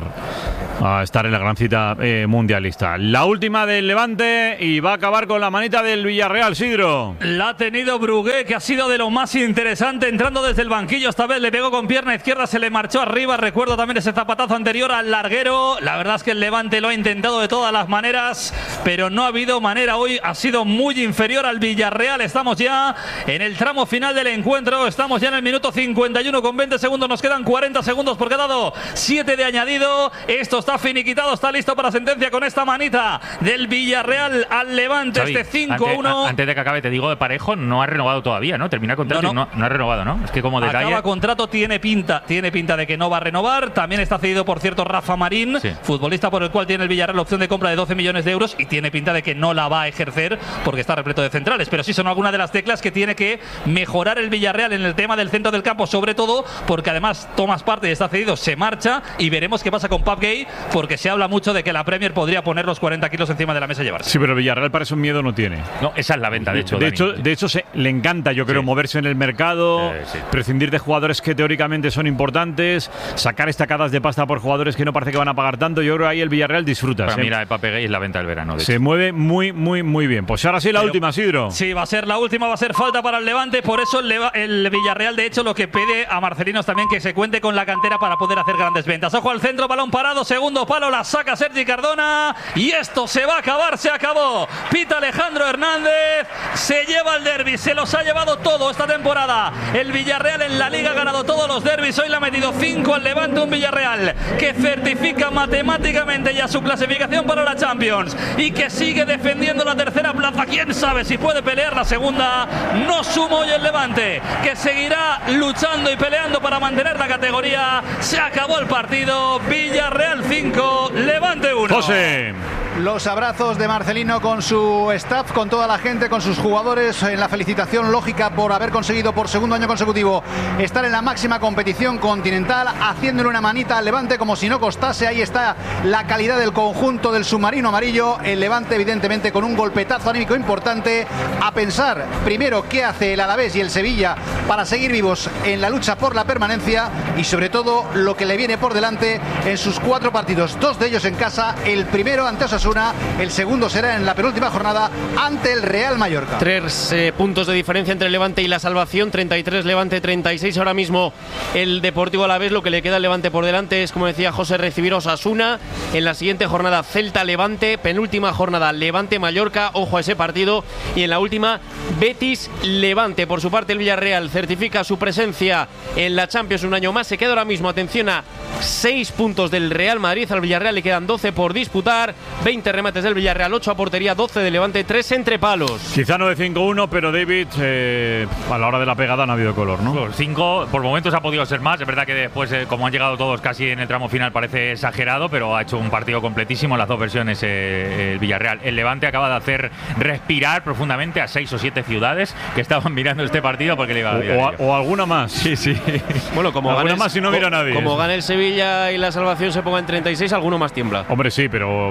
Speaker 3: a estar en la gran cita eh, mundialista. La última del Levante y va a acabar con la manita del Villarreal, Sidro.
Speaker 2: La ha tenido Brugué, que ha sido de lo más interesante, entrando desde el banquillo. Esta vez le pegó con pierna izquierda, se le marchó arriba. Recuerdo también ese zapatazo anterior al larguero. La verdad es que el Levante lo ha intentado de todas las maneras, pero no ha habido manera hoy. Ha sido muy inferior al Villarreal. Estamos ya en el tramo final del encuentro. Estamos ya en el minuto cincuenta y uno con veinte segundos. Nos quedan cuarenta segundos porque ha dado siete de añadido. Esto está finiquitado, está listo para sentencia con esta manita del Villarreal al Levante. Xavi, este cinco a uno.
Speaker 9: Antes, antes de que acabe, te digo, de Parejo no ha renovado todavía, ¿no? Termina contrato no, no. y no, no ha renovado, ¿no? Es que como detalle...
Speaker 2: Acaba contrato, tiene pinta, tiene pinta de que no va a renovar. También está cedido, por cierto, Rafa Marín, sí. futbolista por el cual tiene el Villarreal la opción de compra de doce millones de euros y tiene pinta de que no la va a ejercer porque está repleto de centrales. Pero sí son algunas de las teclas que tiene que mejorar el Villarreal en el tema del centro del campo, sobre todo porque además Thomas Partey está cedido, se marcha y veremos qué pasa con Pape Gay, porque se habla mucho de que la Premier podría poner los cuarenta kilos encima de la mesa y llevarse.
Speaker 3: Sí, pero Villarreal para eso miedo no tiene.
Speaker 9: No, esa es la venta, de hecho.
Speaker 3: De Dani. hecho, de hecho se, le encanta, yo creo, sí. moverse en el mercado, eh, sí. prescindir de jugadores que teóricamente son importantes, sacar estacadas de pasta por jugadores que no parece que van a pagar tanto. Yo creo que ahí el Villarreal disfruta.
Speaker 9: Para mira, Pape Gay es la venta del verano.
Speaker 3: Se hecho. mueve muy, muy, muy bien. Pues ahora sí la pero, última, Sidro.
Speaker 2: Sí, va a ser la última, va a ser falta para el Levante. Por eso el, Leva, el Villarreal, de hecho, lo que pide a Marcelinos también que se cuente con la cantera para poder hacer grandes ventas. Ojo al centro, balón parado, segundo palo, la saca Sergi Cardona y esto se va a acabar, se acabó. Pita Alejandro Hernández, se lleva el derbi, se los ha llevado todo esta temporada. El Villarreal en la Liga ha ganado todos los derbis, hoy le ha metido cinco al Levante, un Villarreal que certifica matemáticamente ya su clasificación para la Champions y que sigue defendiendo la tercera plaza. Quién sabe si puede pelear la segunda. No suma hoy el Levante, que seguirá luchando y peleando para mantener la categoría. Se acabó el partido, Villarreal cinco, Levante uno.
Speaker 3: José.
Speaker 8: Los abrazos de Marcelino con su staff, con toda la gente, con sus jugadores, en la felicitación lógica por haber conseguido por segundo año consecutivo estar en la máxima competición continental, haciéndole una manita al Levante como si no costase. Ahí está la calidad del conjunto del submarino amarillo. El Levante, evidentemente, con un golpetazo anímico importante. A pensar primero qué hace el Alavés y el Sevilla para seguir vivos en la lucha por la permanencia y sobre todo lo que le viene por delante en sus cuatro partidos, dos de ellos en casa, el primero ante Osasuna, el segundo será en la penúltima jornada ante el Real Mallorca.
Speaker 24: Tres eh, puntos de diferencia entre el Levante y la salvación, treinta y tres Levante, treinta y seis ahora mismo el Deportivo Alavés. Lo que le queda al Levante por delante es, como decía José, recibir Osasuna. En la siguiente jornada Celta-Levante, penúltima jornada Levante-Mallorca, ojo a ese partido, y en la última Betis-Levante. Por su parte el Villarreal certifica su presencia en la Champions un año más, se queda ahora mismo, atención, a seis puntos del Real Madrid. Al Villarreal le quedan doce por disputar, veinte remates del Villarreal, ocho a portería, doce de Levante, tres entre palos.
Speaker 3: Quizá no de cinco uno, pero David, eh, a la hora de la pegada no ha habido color, ¿no?
Speaker 9: Los cinco, por momentos ha podido ser más. Es verdad que después, eh, como han llegado todos casi en el tramo final, parece exagerado, pero ha hecho un partido completísimo en las dos versiones eh, el Villarreal. El Levante acaba de hacer respirar profundamente a seis o siete ciudades que estaban mirando este partido porque le iba a
Speaker 3: o, o, o alguna más.
Speaker 9: Sí, sí.
Speaker 24: Bueno, como
Speaker 3: alguna
Speaker 24: gane,
Speaker 3: más si no mira a nadie.
Speaker 24: Como gane el Sevilla y la salvación se ponga en treinta y seis, alguno más tiembla.
Speaker 3: Hombre, sí, pero es,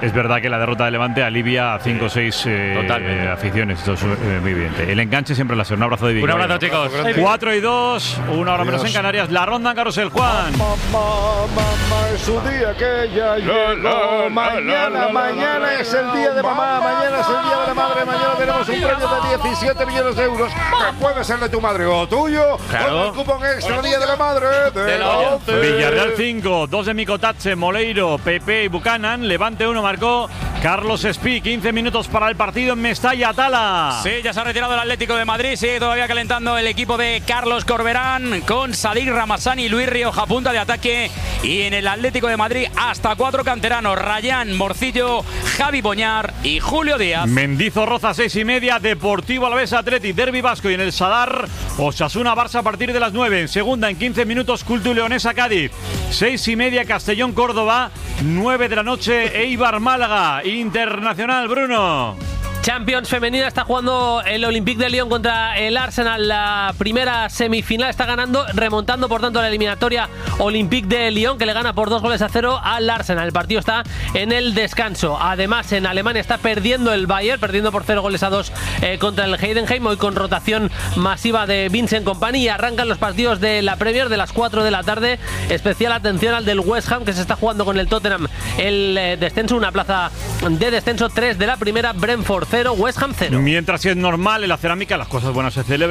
Speaker 3: es verdad que la derrota de Levante alivia a cinco o seis eh, aficiones. Esto es eh, muy evidente. El enganche siempre la hace. Un abrazo de Vicky.
Speaker 9: Un abrazo, chicos.
Speaker 3: cuatro y dos, una hora menos en Canarias. La ronda en Carrusel, Juan.
Speaker 1: Mamá, mamá, es su día que ya llegó. Mañana, mañana es el día de mamá. Mañana es el día de la madre. Mañana tenemos un premio de diecisiete millones de euros que puede ser de tu madre o tuyo.
Speaker 3: Claro.
Speaker 1: Con el cupón extra día de la madre de,
Speaker 3: de
Speaker 1: la
Speaker 3: once. Villarreal cinco, dos de Micotache, Moleiro, Pepe y Buchanan. Levante uno marcó Carlos Espí. quince minutos para el partido en Mestalla, Tala.
Speaker 4: Sí, ya se ha retirado el Atlético de Madrid. Sigue todavía calentando el equipo de Carlos Corberán con Sadik Ramazani y Luis Rioja, punta de ataque. Y en el Atlético de Madrid hasta cuatro canteranos: Rayán, Morcillo, Javi Boñar y Julio Díaz.
Speaker 3: Mendizorroza, seis y media, Deportivo Alavés Atleti, Derbi Vasco. Y en el Sadar, Osasuna Barça a partir de las nueve. En segunda, en quince minutos, Cultu Leonesa Cádiz. seis y media, Castellón Córdoba. nueve de la noche, Eibar Málaga. Internacional, Bruno.
Speaker 21: Champions femenina, está jugando el Olympique de Lyon contra el Arsenal. La primera semifinal está ganando, remontando por tanto la eliminatoria Olympique de Lyon, que le gana por dos goles a cero al Arsenal. El partido está en el descanso. Además, en Alemania está perdiendo el Bayern, perdiendo por cero goles a dos eh, contra el Heidenheim, hoy con rotación masiva de Vincent Kompany. Y arrancan los partidos de la Premier de las cuatro de la tarde. Especial atención al del West Ham, que se está jugando con el Tottenham el eh, descenso, una plaza de descenso. Tres de la primera, Brentford cero, West Ham cero.
Speaker 3: Mientras, si es normal, en la cerámica las cosas buenas se celebran.